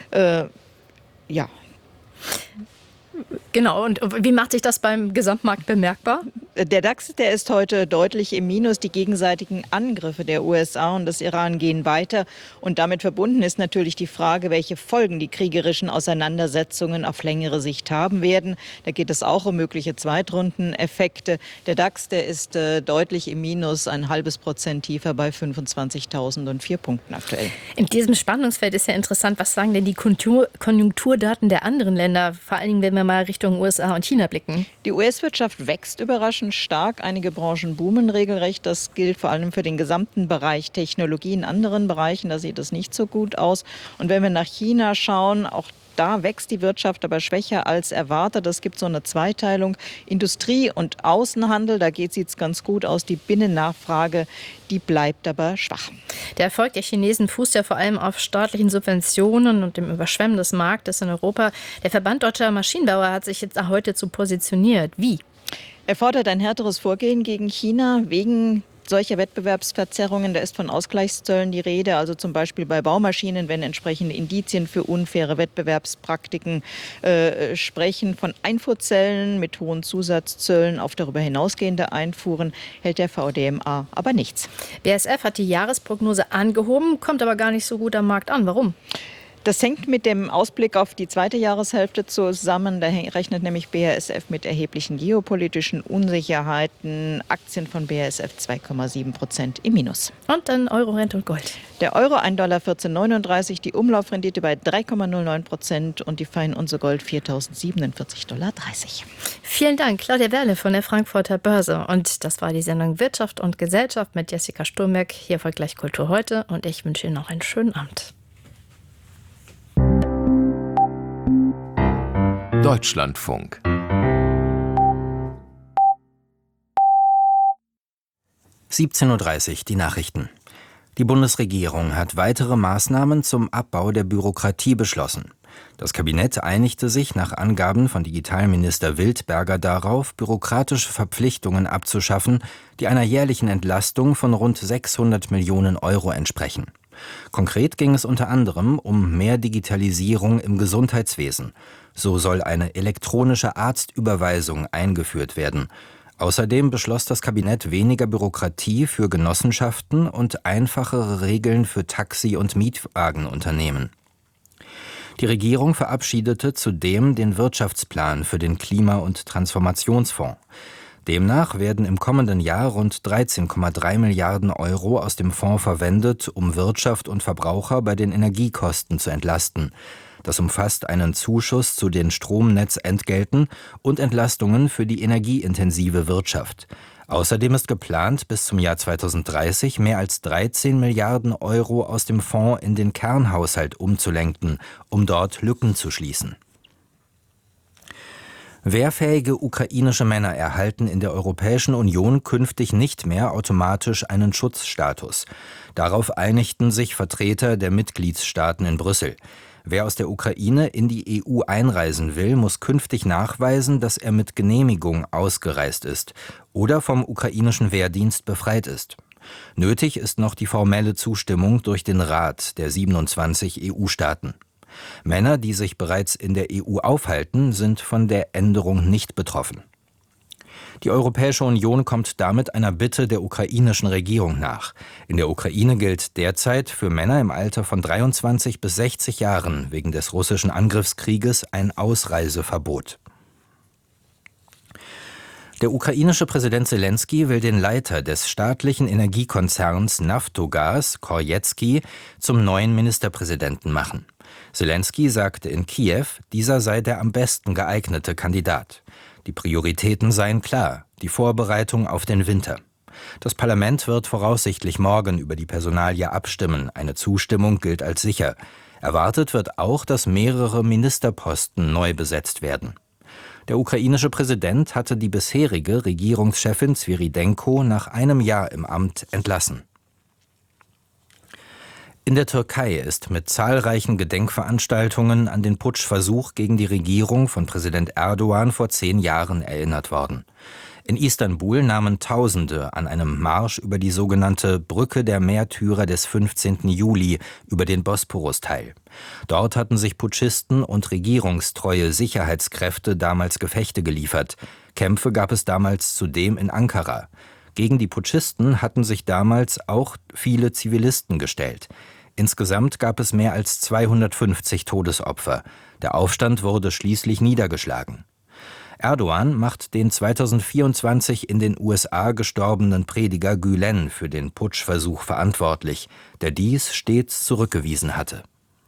[SPEAKER 19] Ja.
[SPEAKER 6] Genau, und wie macht sich das beim Gesamtmarkt bemerkbar?
[SPEAKER 19] Der DAX, der ist heute deutlich im Minus. Die gegenseitigen Angriffe der USA und des Iran gehen weiter. Und damit verbunden ist natürlich die Frage, welche Folgen die kriegerischen Auseinandersetzungen auf längere Sicht haben werden. Da geht es auch um mögliche Zweitrundeneffekte. Der DAX, der ist deutlich im Minus, 0,5% tiefer bei 25.004 Punkten aktuell.
[SPEAKER 6] In diesem Spannungsfeld ist ja interessant, was sagen denn die Konjunkturdaten der anderen Länder, vor allen Dingen, wenn wir mal Richtung USA und China blicken?
[SPEAKER 19] Die US-Wirtschaft wächst überraschend stark. Einige Branchen boomen regelrecht. Das gilt vor allem für den gesamten Bereich Technologie. In anderen Bereichen, da sieht es nicht so gut aus. Und wenn wir nach China schauen, auch da wächst die Wirtschaft, aber schwächer als erwartet. Es gibt so eine Zweiteilung. Industrie und Außenhandel, da sieht es ganz gut aus. Die Binnennachfrage, die bleibt aber schwach.
[SPEAKER 6] Der Erfolg der Chinesen fußt ja vor allem auf staatlichen Subventionen und dem Überschwemmen des Marktes in Europa. Der Verband Deutscher Maschinenbauer hat sich jetzt heute so positioniert. Wie?
[SPEAKER 19] Er fordert ein härteres Vorgehen gegen China wegen solcher Wettbewerbsverzerrungen. Da ist von Ausgleichszöllen die Rede, also zum Beispiel bei Baumaschinen, wenn entsprechende Indizien für unfaire Wettbewerbspraktiken sprechen. Von Einfuhrzöllen mit hohen Zusatzzöllen auf darüber hinausgehende Einfuhren hält der VDMA aber nichts.
[SPEAKER 6] BASF hat die Jahresprognose angehoben, kommt aber gar nicht so gut am Markt an. Warum?
[SPEAKER 19] Das hängt mit dem Ausblick auf die zweite Jahreshälfte zusammen. Da rechnet nämlich BASF mit erheblichen geopolitischen Unsicherheiten. Aktien von BASF 2,7% im Minus.
[SPEAKER 6] Und dann Euro, Rente und Gold.
[SPEAKER 19] Der Euro $1,1439, die Umlaufrendite bei 3,09% und die Feinunze Gold $4.047,30.
[SPEAKER 6] Vielen Dank, Claudia Werle von der Frankfurter Börse. Und das war die Sendung Wirtschaft und Gesellschaft mit Jessica Sturmberg. Hier folgt gleich Kultur heute und ich wünsche Ihnen noch einen schönen Abend.
[SPEAKER 4] Deutschlandfunk.
[SPEAKER 5] (17:30 Uhr) die Nachrichten. Die Bundesregierung hat weitere Maßnahmen zum Abbau der Bürokratie beschlossen. Das Kabinett einigte sich nach Angaben von Digitalminister Wildberger darauf, bürokratische Verpflichtungen abzuschaffen, die einer jährlichen Entlastung von rund 600 Millionen Euro entsprechen. Konkret ging es unter anderem um mehr Digitalisierung im Gesundheitswesen. So soll eine elektronische Arztüberweisung eingeführt werden. Außerdem beschloss das Kabinett weniger Bürokratie für Genossenschaften und einfachere Regeln für Taxi- und Mietwagenunternehmen. Die Regierung verabschiedete zudem den Wirtschaftsplan für den Klima- und Transformationsfonds. Demnach werden im kommenden Jahr rund 13,3 Milliarden Euro aus dem Fonds verwendet, um Wirtschaft und Verbraucher bei den Energiekosten zu entlasten. Das umfasst einen Zuschuss zu den Stromnetzentgelten und Entlastungen für die energieintensive Wirtschaft. Außerdem ist geplant, bis zum Jahr 2030 mehr als 13 Milliarden Euro aus dem Fonds in den Kernhaushalt umzulenken, um dort Lücken zu schließen. Wehrfähige ukrainische Männer erhalten in der Europäischen Union künftig nicht mehr automatisch einen Schutzstatus. Darauf einigten sich Vertreter der Mitgliedsstaaten in Brüssel. Wer aus der Ukraine in die EU einreisen will, muss künftig nachweisen, dass er mit Genehmigung ausgereist ist oder vom ukrainischen Wehrdienst befreit ist. Nötig ist noch die formelle Zustimmung durch den Rat der 27 EU-Staaten. Männer, die sich bereits in der EU aufhalten, sind von der Änderung nicht betroffen. Die Europäische Union kommt damit einer Bitte der ukrainischen Regierung nach. In der Ukraine gilt derzeit für Männer im Alter von 23 bis 60 Jahren wegen des russischen Angriffskrieges ein Ausreiseverbot. Der ukrainische Präsident Selenskyj will den Leiter des staatlichen Energiekonzerns Naftogaz, Korjetski, zum neuen Ministerpräsidenten machen. Selenskyj sagte in Kiew, dieser sei der am besten geeignete Kandidat. Die Prioritäten seien klar, die Vorbereitung auf den Winter. Das Parlament wird voraussichtlich morgen über die Personalie abstimmen. Eine Zustimmung gilt als sicher. Erwartet wird auch, dass mehrere Ministerposten neu besetzt werden. Der ukrainische Präsident hatte die bisherige Regierungschefin Sviridenko nach einem Jahr im Amt entlassen. In der Türkei ist mit zahlreichen Gedenkveranstaltungen an den Putschversuch gegen die Regierung von Präsident Erdogan vor 10 Jahren erinnert worden. In Istanbul nahmen Tausende an einem Marsch über die sogenannte Brücke der Märtyrer des 15. Juli über den Bosporus teil. Dort hatten sich Putschisten und regierungstreue Sicherheitskräfte damals Gefechte geliefert. Kämpfe gab es damals zudem in Ankara. Gegen die Putschisten hatten sich damals auch viele Zivilisten gestellt. Insgesamt gab es mehr als 250 Todesopfer. Der Aufstand wurde schließlich niedergeschlagen. Erdogan macht den 2024 in den USA gestorbenen Prediger Gülen für den Putschversuch verantwortlich, der dies stets zurückgewiesen hatte.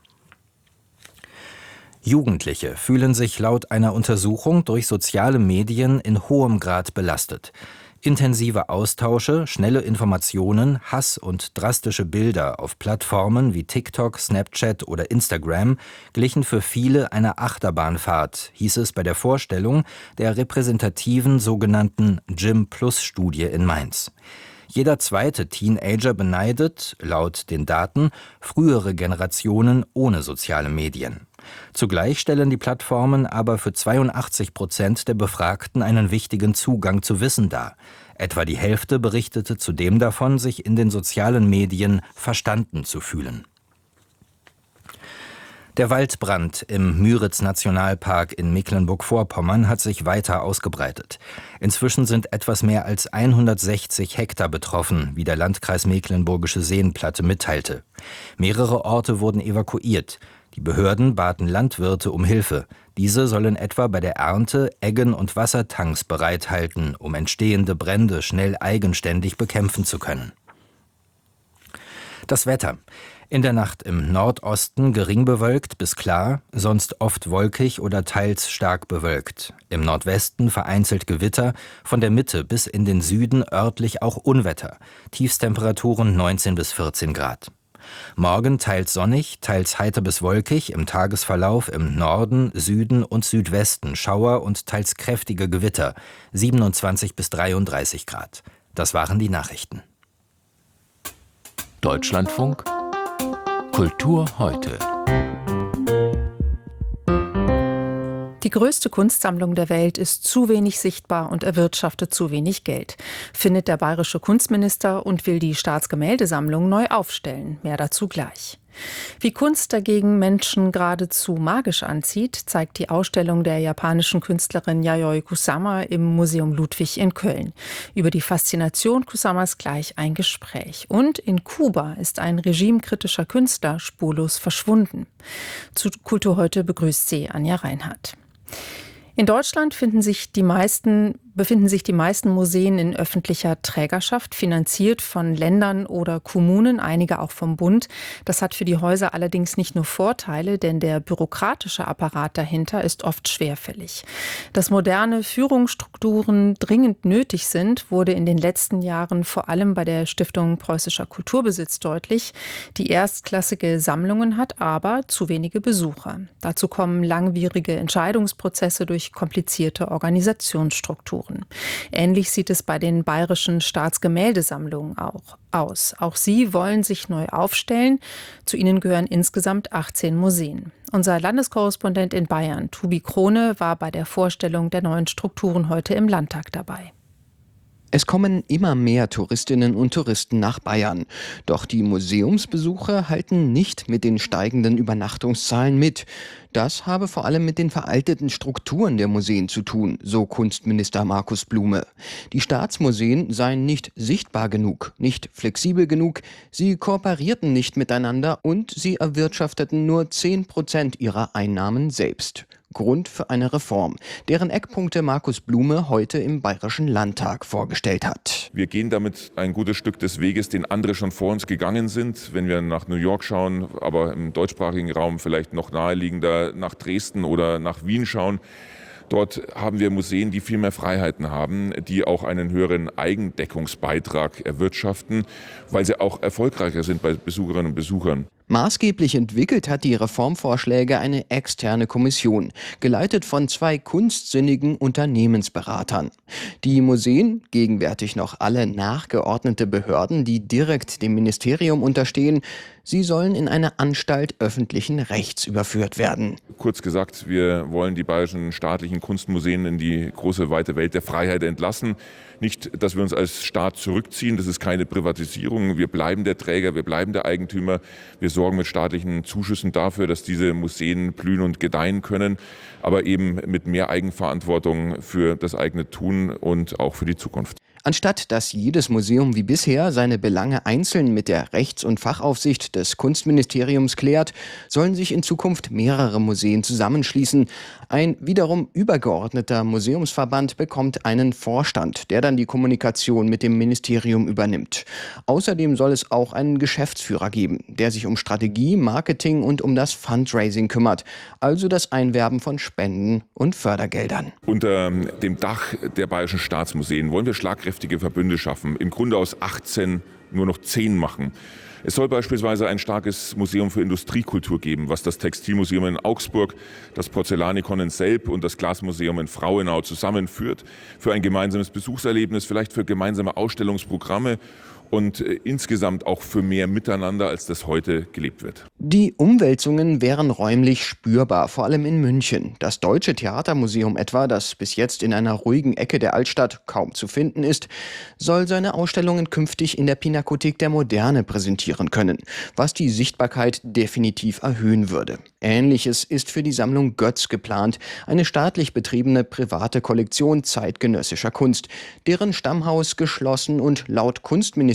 [SPEAKER 5] Jugendliche fühlen sich laut einer Untersuchung durch soziale Medien in hohem Grad belastet. Intensive Austausche, schnelle Informationen, Hass und drastische Bilder auf Plattformen wie TikTok, Snapchat oder Instagram glichen für viele einer Achterbahnfahrt, hieß es bei der Vorstellung der repräsentativen sogenannten Gym-Plus-Studie in Mainz. Jeder zweite Teenager beneidet, laut den Daten, frühere Generationen ohne soziale Medien. Zugleich stellen die Plattformen aber für 82% der Befragten einen wichtigen Zugang zu Wissen dar. Etwa die Hälfte berichtete zudem davon, sich in den sozialen Medien verstanden zu fühlen. Der Waldbrand im Müritz-Nationalpark in Mecklenburg-Vorpommern hat sich weiter ausgebreitet. Inzwischen sind etwas mehr als 160 Hektar betroffen, wie der Landkreis Mecklenburgische Seenplatte mitteilte. Mehrere Orte wurden evakuiert. Die Behörden baten Landwirte um Hilfe. Diese sollen etwa bei der Ernte Eggen- und Wassertanks bereithalten, um entstehende Brände schnell eigenständig bekämpfen zu können. Das Wetter. In der Nacht im Nordosten gering bewölkt bis klar, sonst oft wolkig oder teils stark bewölkt. Im Nordwesten vereinzelt Gewitter, von der Mitte bis in den Süden örtlich auch Unwetter. Tiefstemperaturen 19 bis 14 Grad. Morgen teils sonnig, teils heiter bis wolkig, im Tagesverlauf im Norden, Süden und Südwesten Schauer und teils kräftige Gewitter, 27 bis 33 Grad. Das waren die Nachrichten.
[SPEAKER 4] Deutschlandfunk Kultur heute.
[SPEAKER 2] Die größte Kunstsammlung der Welt ist zu wenig sichtbar und erwirtschaftet zu wenig Geld, findet der bayerische Kunstminister und will die Staatsgemäldesammlung neu aufstellen. Mehr dazu gleich. Wie Kunst dagegen Menschen geradezu magisch anzieht, zeigt die Ausstellung der japanischen Künstlerin Yayoi Kusama im Museum Ludwig in Köln. Über die Faszination Kusamas gleich ein Gespräch. Und in Kuba ist ein regimekritischer Künstler spurlos verschwunden. Zu Kultur heute begrüßt sie Anja Reinhardt. In Deutschland befinden sich die meisten Museen in öffentlicher Trägerschaft, finanziert von Ländern oder Kommunen, einige auch vom Bund. Das hat für die Häuser allerdings nicht nur Vorteile, denn der bürokratische Apparat dahinter ist oft schwerfällig. Dass moderne Führungsstrukturen dringend nötig sind, wurde in den letzten Jahren vor allem bei der Stiftung Preußischer Kulturbesitz deutlich, die erstklassige Sammlungen hat, aber zu wenige Besucher. Dazu kommen langwierige Entscheidungsprozesse durch komplizierte Organisationsstrukturen. Ähnlich sieht es bei den bayerischen Staatsgemäldesammlungen auch aus. Auch sie wollen sich neu aufstellen. Zu ihnen gehören insgesamt 18 Museen. Unser Landeskorrespondent in Bayern, Tobi Krone, war bei der Vorstellung der neuen Strukturen heute im Landtag dabei.
[SPEAKER 20] Es kommen immer mehr Touristinnen und Touristen nach Bayern. Doch die Museumsbesucher halten nicht mit den steigenden Übernachtungszahlen mit. Das habe vor allem mit den veralteten Strukturen der Museen zu tun, so Kunstminister Markus Blume. Die Staatsmuseen seien nicht sichtbar genug, nicht flexibel genug, sie kooperierten nicht miteinander und sie erwirtschafteten nur 10% ihrer Einnahmen selbst. Grund für eine Reform, deren Eckpunkte Markus Blume heute im Bayerischen Landtag vorgestellt hat.
[SPEAKER 21] Wir gehen damit ein gutes Stück des Weges, den andere schon vor uns gegangen sind. Wenn wir nach New York schauen, aber im deutschsprachigen Raum vielleicht noch naheliegender nach Dresden oder nach Wien schauen. Dort haben wir Museen, die viel mehr Freiheiten haben, die auch einen höheren Eigendeckungsbeitrag erwirtschaften, weil sie auch erfolgreicher sind bei Besucherinnen und Besuchern.
[SPEAKER 20] Maßgeblich entwickelt hat die Reformvorschläge eine externe Kommission, geleitet von 2 kunstsinnigen Unternehmensberatern. Die Museen, gegenwärtig noch alle nachgeordnete Behörden, die direkt dem Ministerium unterstehen, sie sollen in eine Anstalt öffentlichen Rechts überführt werden.
[SPEAKER 21] Kurz gesagt, wir wollen die bayerischen staatlichen Kunstmuseen in die große, weite Welt der Freiheit entlassen. Nicht, dass wir uns als Staat zurückziehen, das ist keine Privatisierung. Wir bleiben der Träger, wir bleiben der Eigentümer. Wir sorgen mit staatlichen Zuschüssen dafür, dass diese Museen blühen und gedeihen können, aber eben mit mehr Eigenverantwortung für das eigene Tun und auch für die Zukunft.
[SPEAKER 20] Anstatt dass jedes Museum wie bisher seine Belange einzeln mit der Rechts- und Fachaufsicht des Kunstministeriums klärt, sollen sich in Zukunft mehrere Museen zusammenschließen. Ein wiederum übergeordneter Museumsverband bekommt einen Vorstand, der dann die Kommunikation mit dem Ministerium übernimmt. Außerdem soll es auch einen Geschäftsführer geben, der sich um Strategie, Marketing und um das Fundraising kümmert, also das Einwerben von Spenden und Fördergeldern.
[SPEAKER 21] Unter dem Dach der bayerischen Staatsmuseen wollen wir schlagkräftige Verbünde schaffen, im Grunde aus 18 nur noch 10 machen. Es soll beispielsweise ein starkes Museum für Industriekultur geben, was das Textilmuseum in Augsburg, das Porzellanikon in Selb und das Glasmuseum in Frauenau zusammenführt, für ein gemeinsames Besuchserlebnis, vielleicht für gemeinsame Ausstellungsprogramme und insgesamt auch für mehr Miteinander, als das heute gelebt wird.
[SPEAKER 20] Die Umwälzungen wären räumlich spürbar, vor allem in München. Das Deutsche Theatermuseum etwa, das bis jetzt in einer ruhigen Ecke der Altstadt kaum zu finden ist, soll seine Ausstellungen künftig in der Pinakothek der Moderne präsentieren können, was die Sichtbarkeit definitiv erhöhen würde. Ähnliches ist für die Sammlung Götz geplant, eine staatlich betriebene private Kollektion zeitgenössischer Kunst, deren Stammhaus geschlossen und laut Kunstministerium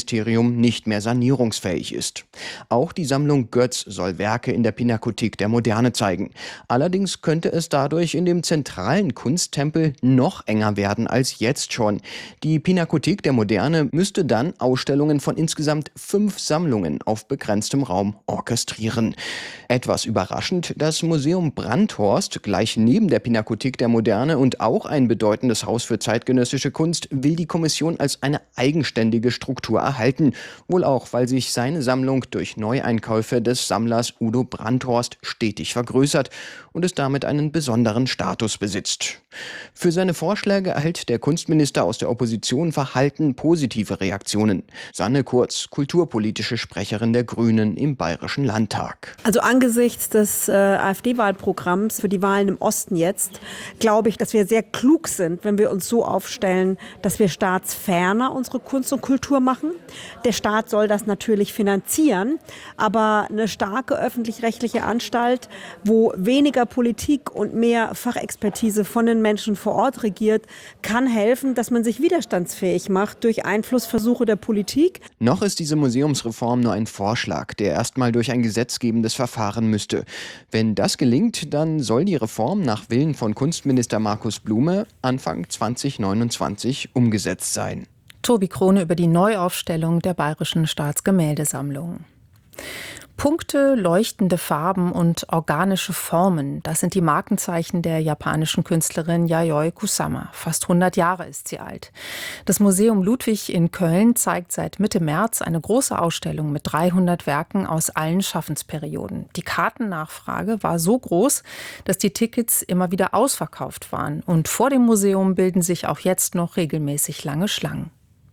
[SPEAKER 20] Kultusministerium nicht mehr sanierungsfähig ist. Auch die Sammlung Götz soll Werke in der Pinakothek der Moderne zeigen. Allerdings könnte es dadurch in dem zentralen Kunsttempel noch enger werden als jetzt schon. Die Pinakothek der Moderne müsste dann Ausstellungen von insgesamt 5 Sammlungen auf begrenztem Raum orchestrieren. Etwas überraschend, das Museum Brandhorst, gleich neben der Pinakothek der Moderne und auch ein bedeutendes Haus für zeitgenössische Kunst, will die Kommission als eine eigenständige Struktur erhalten. Wohl auch, weil sich seine Sammlung durch Neueinkäufe des Sammlers Udo Brandhorst stetig vergrößert und es damit einen besonderen Status besitzt. Für seine Vorschläge erhält der Kunstminister aus der Opposition verhalten positive Reaktionen. Sanne Kurz, kulturpolitische Sprecherin der Grünen im Bayerischen Landtag.
[SPEAKER 1] Also angesichts des AfD-Wahlprogramms für die Wahlen im Osten jetzt, glaube ich, dass wir sehr klug sind, wenn wir uns so aufstellen, dass wir staatsferner unsere Kunst und Kultur machen. Der Staat soll das natürlich finanzieren, aber eine starke öffentlich-rechtliche Anstalt, wo weniger Politik und mehr Fachexpertise von den Menschen vor Ort regiert, kann helfen, dass man sich widerstandsfähig macht durch Einflussversuche der Politik.
[SPEAKER 20] Noch ist diese Museumsreform nur ein Vorschlag, der erstmal durch ein gesetzgebendes Verfahren müsste. Wenn das gelingt, dann soll die Reform nach Willen von Kunstminister Markus Blume Anfang 2029 umgesetzt sein.
[SPEAKER 2] Tobi Krone über die Neuaufstellung der Bayerischen Staatsgemäldesammlung. Punkte, leuchtende Farben und organische Formen, das sind die Markenzeichen der japanischen Künstlerin Yayoi Kusama. Fast 100 Jahre ist sie alt. Das Museum Ludwig in Köln zeigt seit Mitte März eine große Ausstellung mit 300 Werken aus allen Schaffensperioden. Die Kartennachfrage war so groß, dass die Tickets immer wieder ausverkauft waren. Und vor dem Museum bilden sich auch jetzt noch regelmäßig lange Schlangen.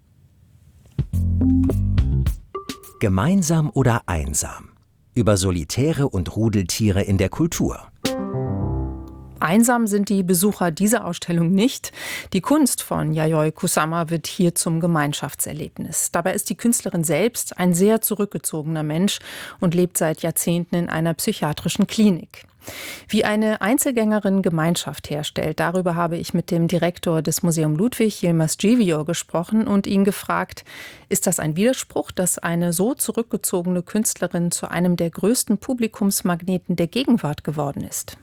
[SPEAKER 22] Gemeinsam oder einsam? Über Solitäre und Rudeltiere in der Kultur.
[SPEAKER 2] Einsam sind die Besucher dieser Ausstellung nicht. Die Kunst von Yayoi Kusama wird hier zum Gemeinschaftserlebnis. Dabei ist die Künstlerin selbst ein sehr zurückgezogener Mensch und lebt seit Jahrzehnten in einer psychiatrischen Klinik. Wie eine Einzelgängerin Gemeinschaft herstellt, darüber habe ich mit dem Direktor des Museum Ludwig, Yilmaz Givio, gesprochen und ihn gefragt, ist das ein Widerspruch, dass eine so zurückgezogene Künstlerin zu einem der größten Publikumsmagneten der Gegenwart geworden ist?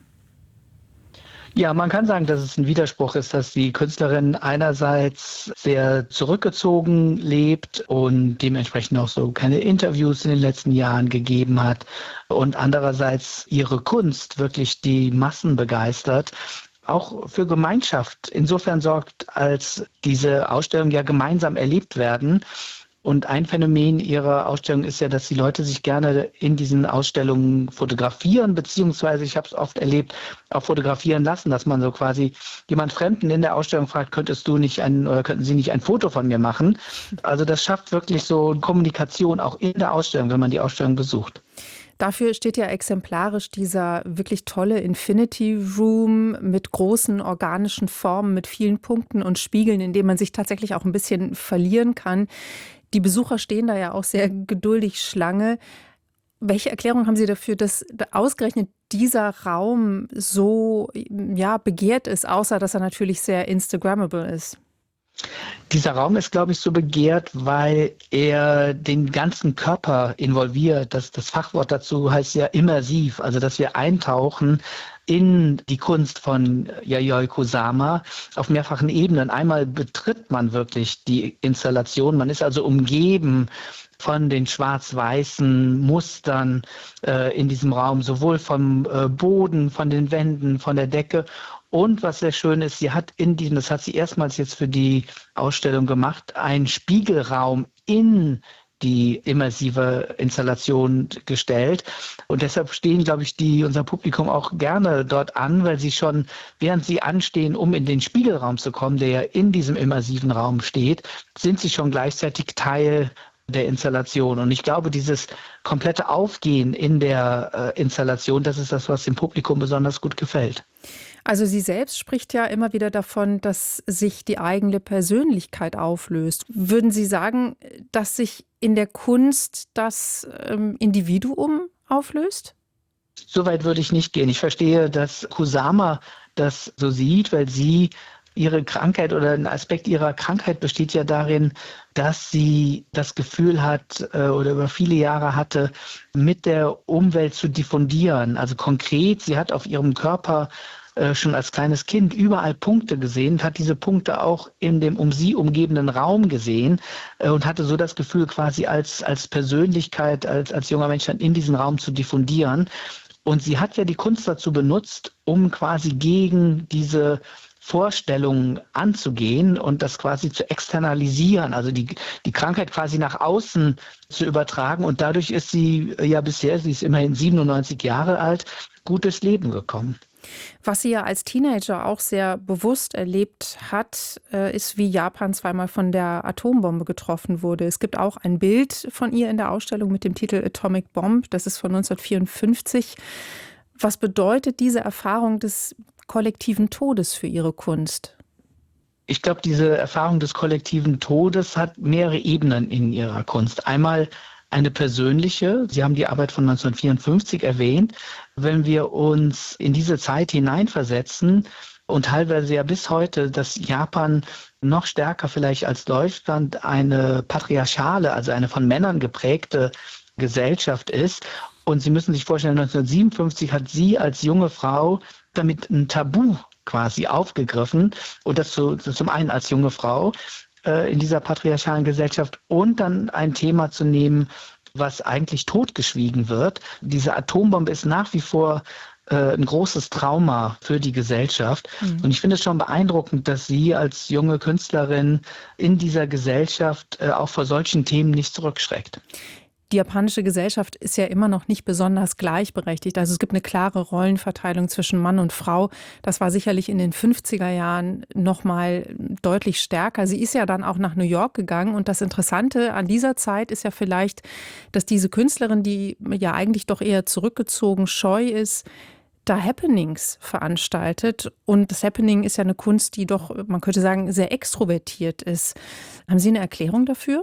[SPEAKER 23] Ja, man kann sagen, dass es ein Widerspruch ist, dass die Künstlerin einerseits sehr zurückgezogen lebt und dementsprechend auch so keine Interviews in den letzten Jahren gegeben hat und andererseits ihre Kunst wirklich die Massen begeistert. Auch für Gemeinschaft insofern sorgt, als diese Ausstellungen ja gemeinsam erlebt werden. Und ein Phänomen ihrer Ausstellung ist ja, dass die Leute sich gerne in diesen Ausstellungen fotografieren, beziehungsweise, ich habe es oft erlebt, auch fotografieren lassen, dass man so quasi jemand Fremden in der Ausstellung fragt, könnten Sie nicht ein Foto von mir machen? Also das schafft wirklich so Kommunikation auch in der Ausstellung, wenn man die Ausstellung besucht.
[SPEAKER 2] Dafür steht ja exemplarisch dieser wirklich tolle Infinity Room mit großen organischen Formen, mit vielen Punkten und Spiegeln, in dem man sich tatsächlich auch ein bisschen verlieren kann. Die Besucher stehen da ja auch sehr geduldig Schlange. Welche Erklärung haben Sie dafür, dass ausgerechnet dieser Raum so begehrt ist, außer dass er natürlich sehr Instagrammable ist?
[SPEAKER 23] Dieser Raum ist, glaube ich, so begehrt, weil er den ganzen Körper involviert. Das Fachwort dazu heißt ja immersiv, also dass wir eintauchen in die Kunst von Yayoi Kusama auf mehrfachen Ebenen. Einmal betritt man wirklich die Installation, man ist also umgeben von den schwarz-weißen Mustern in diesem Raum, sowohl vom Boden, von den Wänden, von der Decke. Und was sehr schön ist, sie hat das hat sie erstmals jetzt für die Ausstellung gemacht, einen Spiegelraum in die immersive Installation gestellt. Und deshalb stehen, glaube ich, unser Publikum auch gerne dort an, weil sie schon, während sie anstehen, um in den Spiegelraum zu kommen, der ja in diesem immersiven Raum steht, sind sie schon gleichzeitig Teil der Installation. Und ich glaube, dieses komplette Aufgehen in der Installation, das ist das, was dem Publikum besonders gut gefällt.
[SPEAKER 2] Also sie selbst spricht ja immer wieder davon, dass sich die eigene Persönlichkeit auflöst. Würden Sie sagen, dass sich in der Kunst das Individuum auflöst?
[SPEAKER 23] So weit würde ich nicht gehen. Ich verstehe, dass Kusama das so sieht, weil sie ihre Krankheit oder ein Aspekt ihrer Krankheit besteht ja darin, dass sie das Gefühl hat oder über viele Jahre hatte, mit der Umwelt zu diffundieren. Also konkret, sie hat auf ihrem Körper schon als kleines Kind überall Punkte gesehen, hat diese Punkte auch in dem um sie umgebenden Raum gesehen und hatte so das Gefühl, quasi als Persönlichkeit, als junger Mensch dann in diesen Raum zu diffundieren. Und sie hat ja die Kunst dazu benutzt, um quasi gegen diese Vorstellungen anzugehen und das quasi zu externalisieren, also die Krankheit quasi nach außen zu übertragen. Und dadurch ist sie ja bisher, sie ist immerhin 97 Jahre alt, gut durchs Leben gekommen.
[SPEAKER 3] Was sie ja als Teenager auch sehr bewusst erlebt hat, ist, wie Japan zweimal von der Atombombe getroffen wurde. Es gibt auch ein Bild von ihr in der Ausstellung mit dem Titel Atomic Bomb. Das ist von 1954. Was bedeutet diese Erfahrung des kollektiven Todes für ihre Kunst?
[SPEAKER 23] Ich glaube, diese Erfahrung des kollektiven Todes hat mehrere Ebenen in ihrer Kunst. Einmal eine persönliche. Sie haben die Arbeit von 1954 erwähnt. Wenn wir uns in diese Zeit hineinversetzen und teilweise ja bis heute, dass Japan noch stärker vielleicht als Deutschland eine patriarchale, also eine von Männern geprägte Gesellschaft ist. Und Sie müssen sich vorstellen, 1957 hat sie als junge Frau damit ein Tabu quasi aufgegriffen. Und das zum einen als junge Frau in dieser patriarchalen Gesellschaft und dann ein Thema zu nehmen, was eigentlich totgeschwiegen wird. Diese Atombombe ist nach wie vor ein großes Trauma für die Gesellschaft. Und ich finde es schon beeindruckend, dass sie als junge Künstlerin in dieser Gesellschaft auch vor solchen Themen nicht zurückschreckt.
[SPEAKER 3] Die japanische Gesellschaft ist ja immer noch nicht besonders gleichberechtigt. Also es gibt eine klare Rollenverteilung zwischen Mann und Frau. Das war sicherlich in den 50er Jahren noch mal deutlich stärker. Sie ist ja dann auch nach New York gegangen. Und das Interessante an dieser Zeit ist ja vielleicht, dass diese Künstlerin, die ja eigentlich doch eher zurückgezogen, scheu ist, da Happenings veranstaltet. Und das Happening ist ja eine Kunst, die doch, man könnte sagen, sehr extrovertiert ist. Haben Sie eine Erklärung dafür?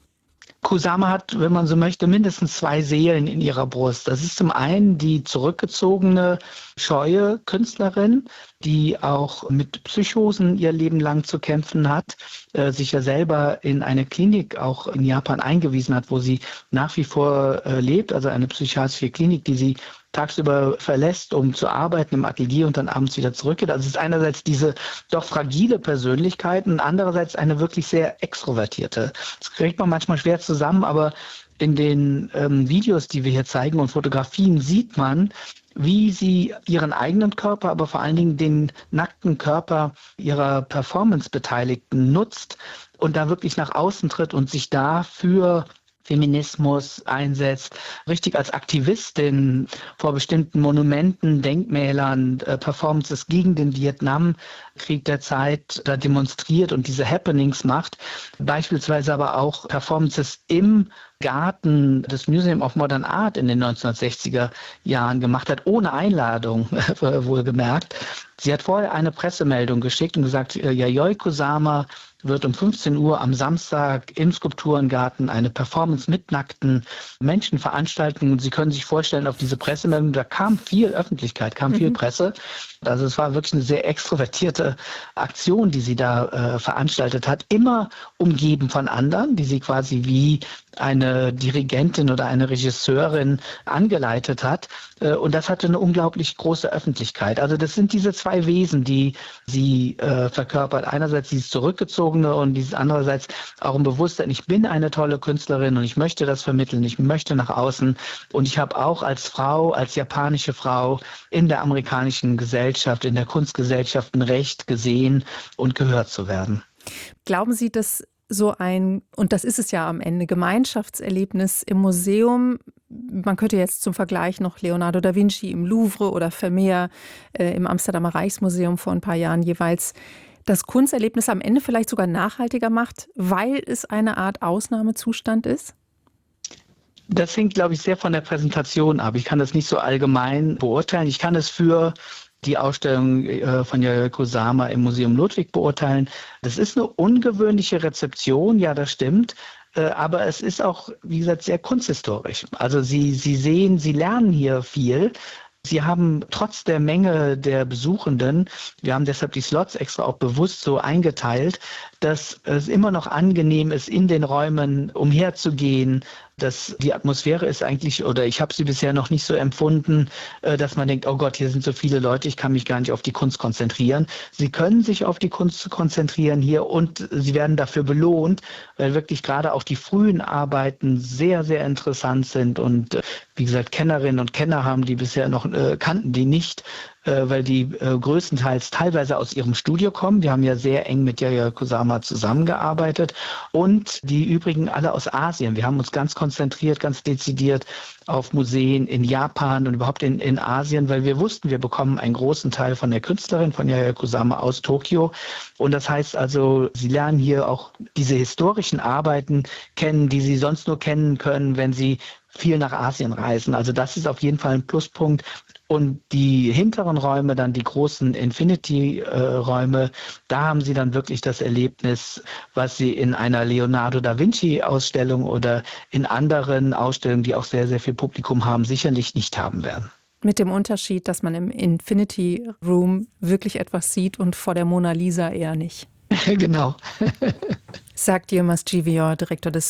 [SPEAKER 23] Kusama hat, wenn man so möchte, mindestens zwei Seelen in ihrer Brust. Das ist zum einen die zurückgezogene, scheue Künstlerin, die auch mit Psychosen ihr Leben lang zu kämpfen hat, sich ja selber in eine Klinik auch in Japan eingewiesen hat, wo sie nach wie vor lebt, also eine psychiatrische Klinik, die sie tagsüber verlässt, um zu arbeiten im Atelier und dann abends wieder zurückgeht. Also es ist einerseits diese doch fragile Persönlichkeit und andererseits eine wirklich sehr extrovertierte. Das kriegt man manchmal schwer zusammen, aber in den Videos, die wir hier zeigen und Fotografien, sieht man, wie sie ihren eigenen Körper, aber vor allen Dingen den nackten Körper ihrer Performance-Beteiligten nutzt und da wirklich nach außen tritt und sich dafür Feminismus einsetzt, richtig als Aktivistin vor bestimmten Monumenten, Denkmälern, Performances gegen den Vietnamkrieg der Zeit da demonstriert und diese Happenings macht. Beispielsweise aber auch Performances im Garten des Museum of Modern Art in den 1960er Jahren gemacht hat, ohne Einladung, wohlgemerkt. Sie hat vorher eine Pressemeldung geschickt und gesagt, Yayoi Kusama wird um 15 Uhr am Samstag im Skulpturengarten eine Performance mit nackten Menschen veranstalten. Und Sie können sich vorstellen, auf diese Pressemeldung, da kam viel Öffentlichkeit, kam viel Presse. Also es war wirklich eine sehr extrovertierte Aktion, die sie da veranstaltet hat, immer umgeben von anderen, die sie quasi wie eine Dirigentin oder eine Regisseurin angeleitet hat. Und das hatte eine unglaublich große Öffentlichkeit. Also das sind diese zwei Wesen, die sie verkörpert. Einerseits dieses Zurückgezogene und dieses andererseits auch ein Bewusstsein, ich bin eine tolle Künstlerin und ich möchte das vermitteln, ich möchte nach außen. Und ich habe auch als Frau, als japanische Frau in der amerikanischen Gesellschaft, in der Kunstgesellschaft ein Recht gesehen und gehört zu werden.
[SPEAKER 3] Glauben Sie, dass so ein, und das ist es ja am Ende, Gemeinschaftserlebnis im Museum, man könnte jetzt zum Vergleich noch Leonardo da Vinci im Louvre oder Vermeer im Amsterdamer Reichsmuseum vor ein paar Jahren jeweils, das Kunsterlebnis am Ende vielleicht sogar nachhaltiger macht, weil es eine Art Ausnahmezustand ist?
[SPEAKER 23] Das hängt, glaube ich, sehr von der Präsentation ab. Ich kann das nicht so allgemein beurteilen. Ich kann es für die Ausstellung von Yayoi Kusama im Museum Ludwig beurteilen. Das ist eine ungewöhnliche Rezeption, ja, das stimmt. Aber es ist auch, wie gesagt, sehr kunsthistorisch. Also Sie sehen, Sie lernen hier viel. Sie haben trotz der Menge der Besuchenden, wir haben deshalb die Slots extra auch bewusst so eingeteilt, dass es immer noch angenehm ist, in den Räumen umherzugehen, dass die Atmosphäre ist eigentlich, oder ich habe sie bisher noch nicht so empfunden, dass man denkt, oh Gott, hier sind so viele Leute, ich kann mich gar nicht auf die Kunst konzentrieren. Sie können sich auf die Kunst konzentrieren hier und sie werden dafür belohnt, weil wirklich gerade auch die frühen Arbeiten sehr, sehr interessant sind und wie gesagt, Kennerinnen und Kenner haben die bisher noch, kannten die nicht, weil die größtenteils teilweise aus ihrem Studio kommen. Wir haben ja sehr eng mit Yayoi Kusama zusammengearbeitet und die übrigen alle aus Asien. Wir haben uns ganz konzentriert, ganz dezidiert auf Museen in Japan und überhaupt in Asien, weil wir wussten, wir bekommen einen großen Teil von der Künstlerin, von Yayoi Kusama aus Tokio. Und das heißt also, sie lernen hier auch diese historischen Arbeiten kennen, die sie sonst nur kennen können, wenn sie viel nach Asien reisen. Also das ist auf jeden Fall ein Pluspunkt. Und die hinteren Räume, dann die großen Infinity-Räume, da haben sie dann wirklich das Erlebnis, was sie in einer Leonardo da Vinci-Ausstellung oder in anderen Ausstellungen, die auch sehr, sehr viel Publikum haben, sicherlich nicht haben werden.
[SPEAKER 3] Mit dem Unterschied, dass man im Infinity Room wirklich etwas sieht und vor der Mona Lisa eher nicht.
[SPEAKER 23] Genau.
[SPEAKER 3] Sagt Yilmaz Civior, Direktor des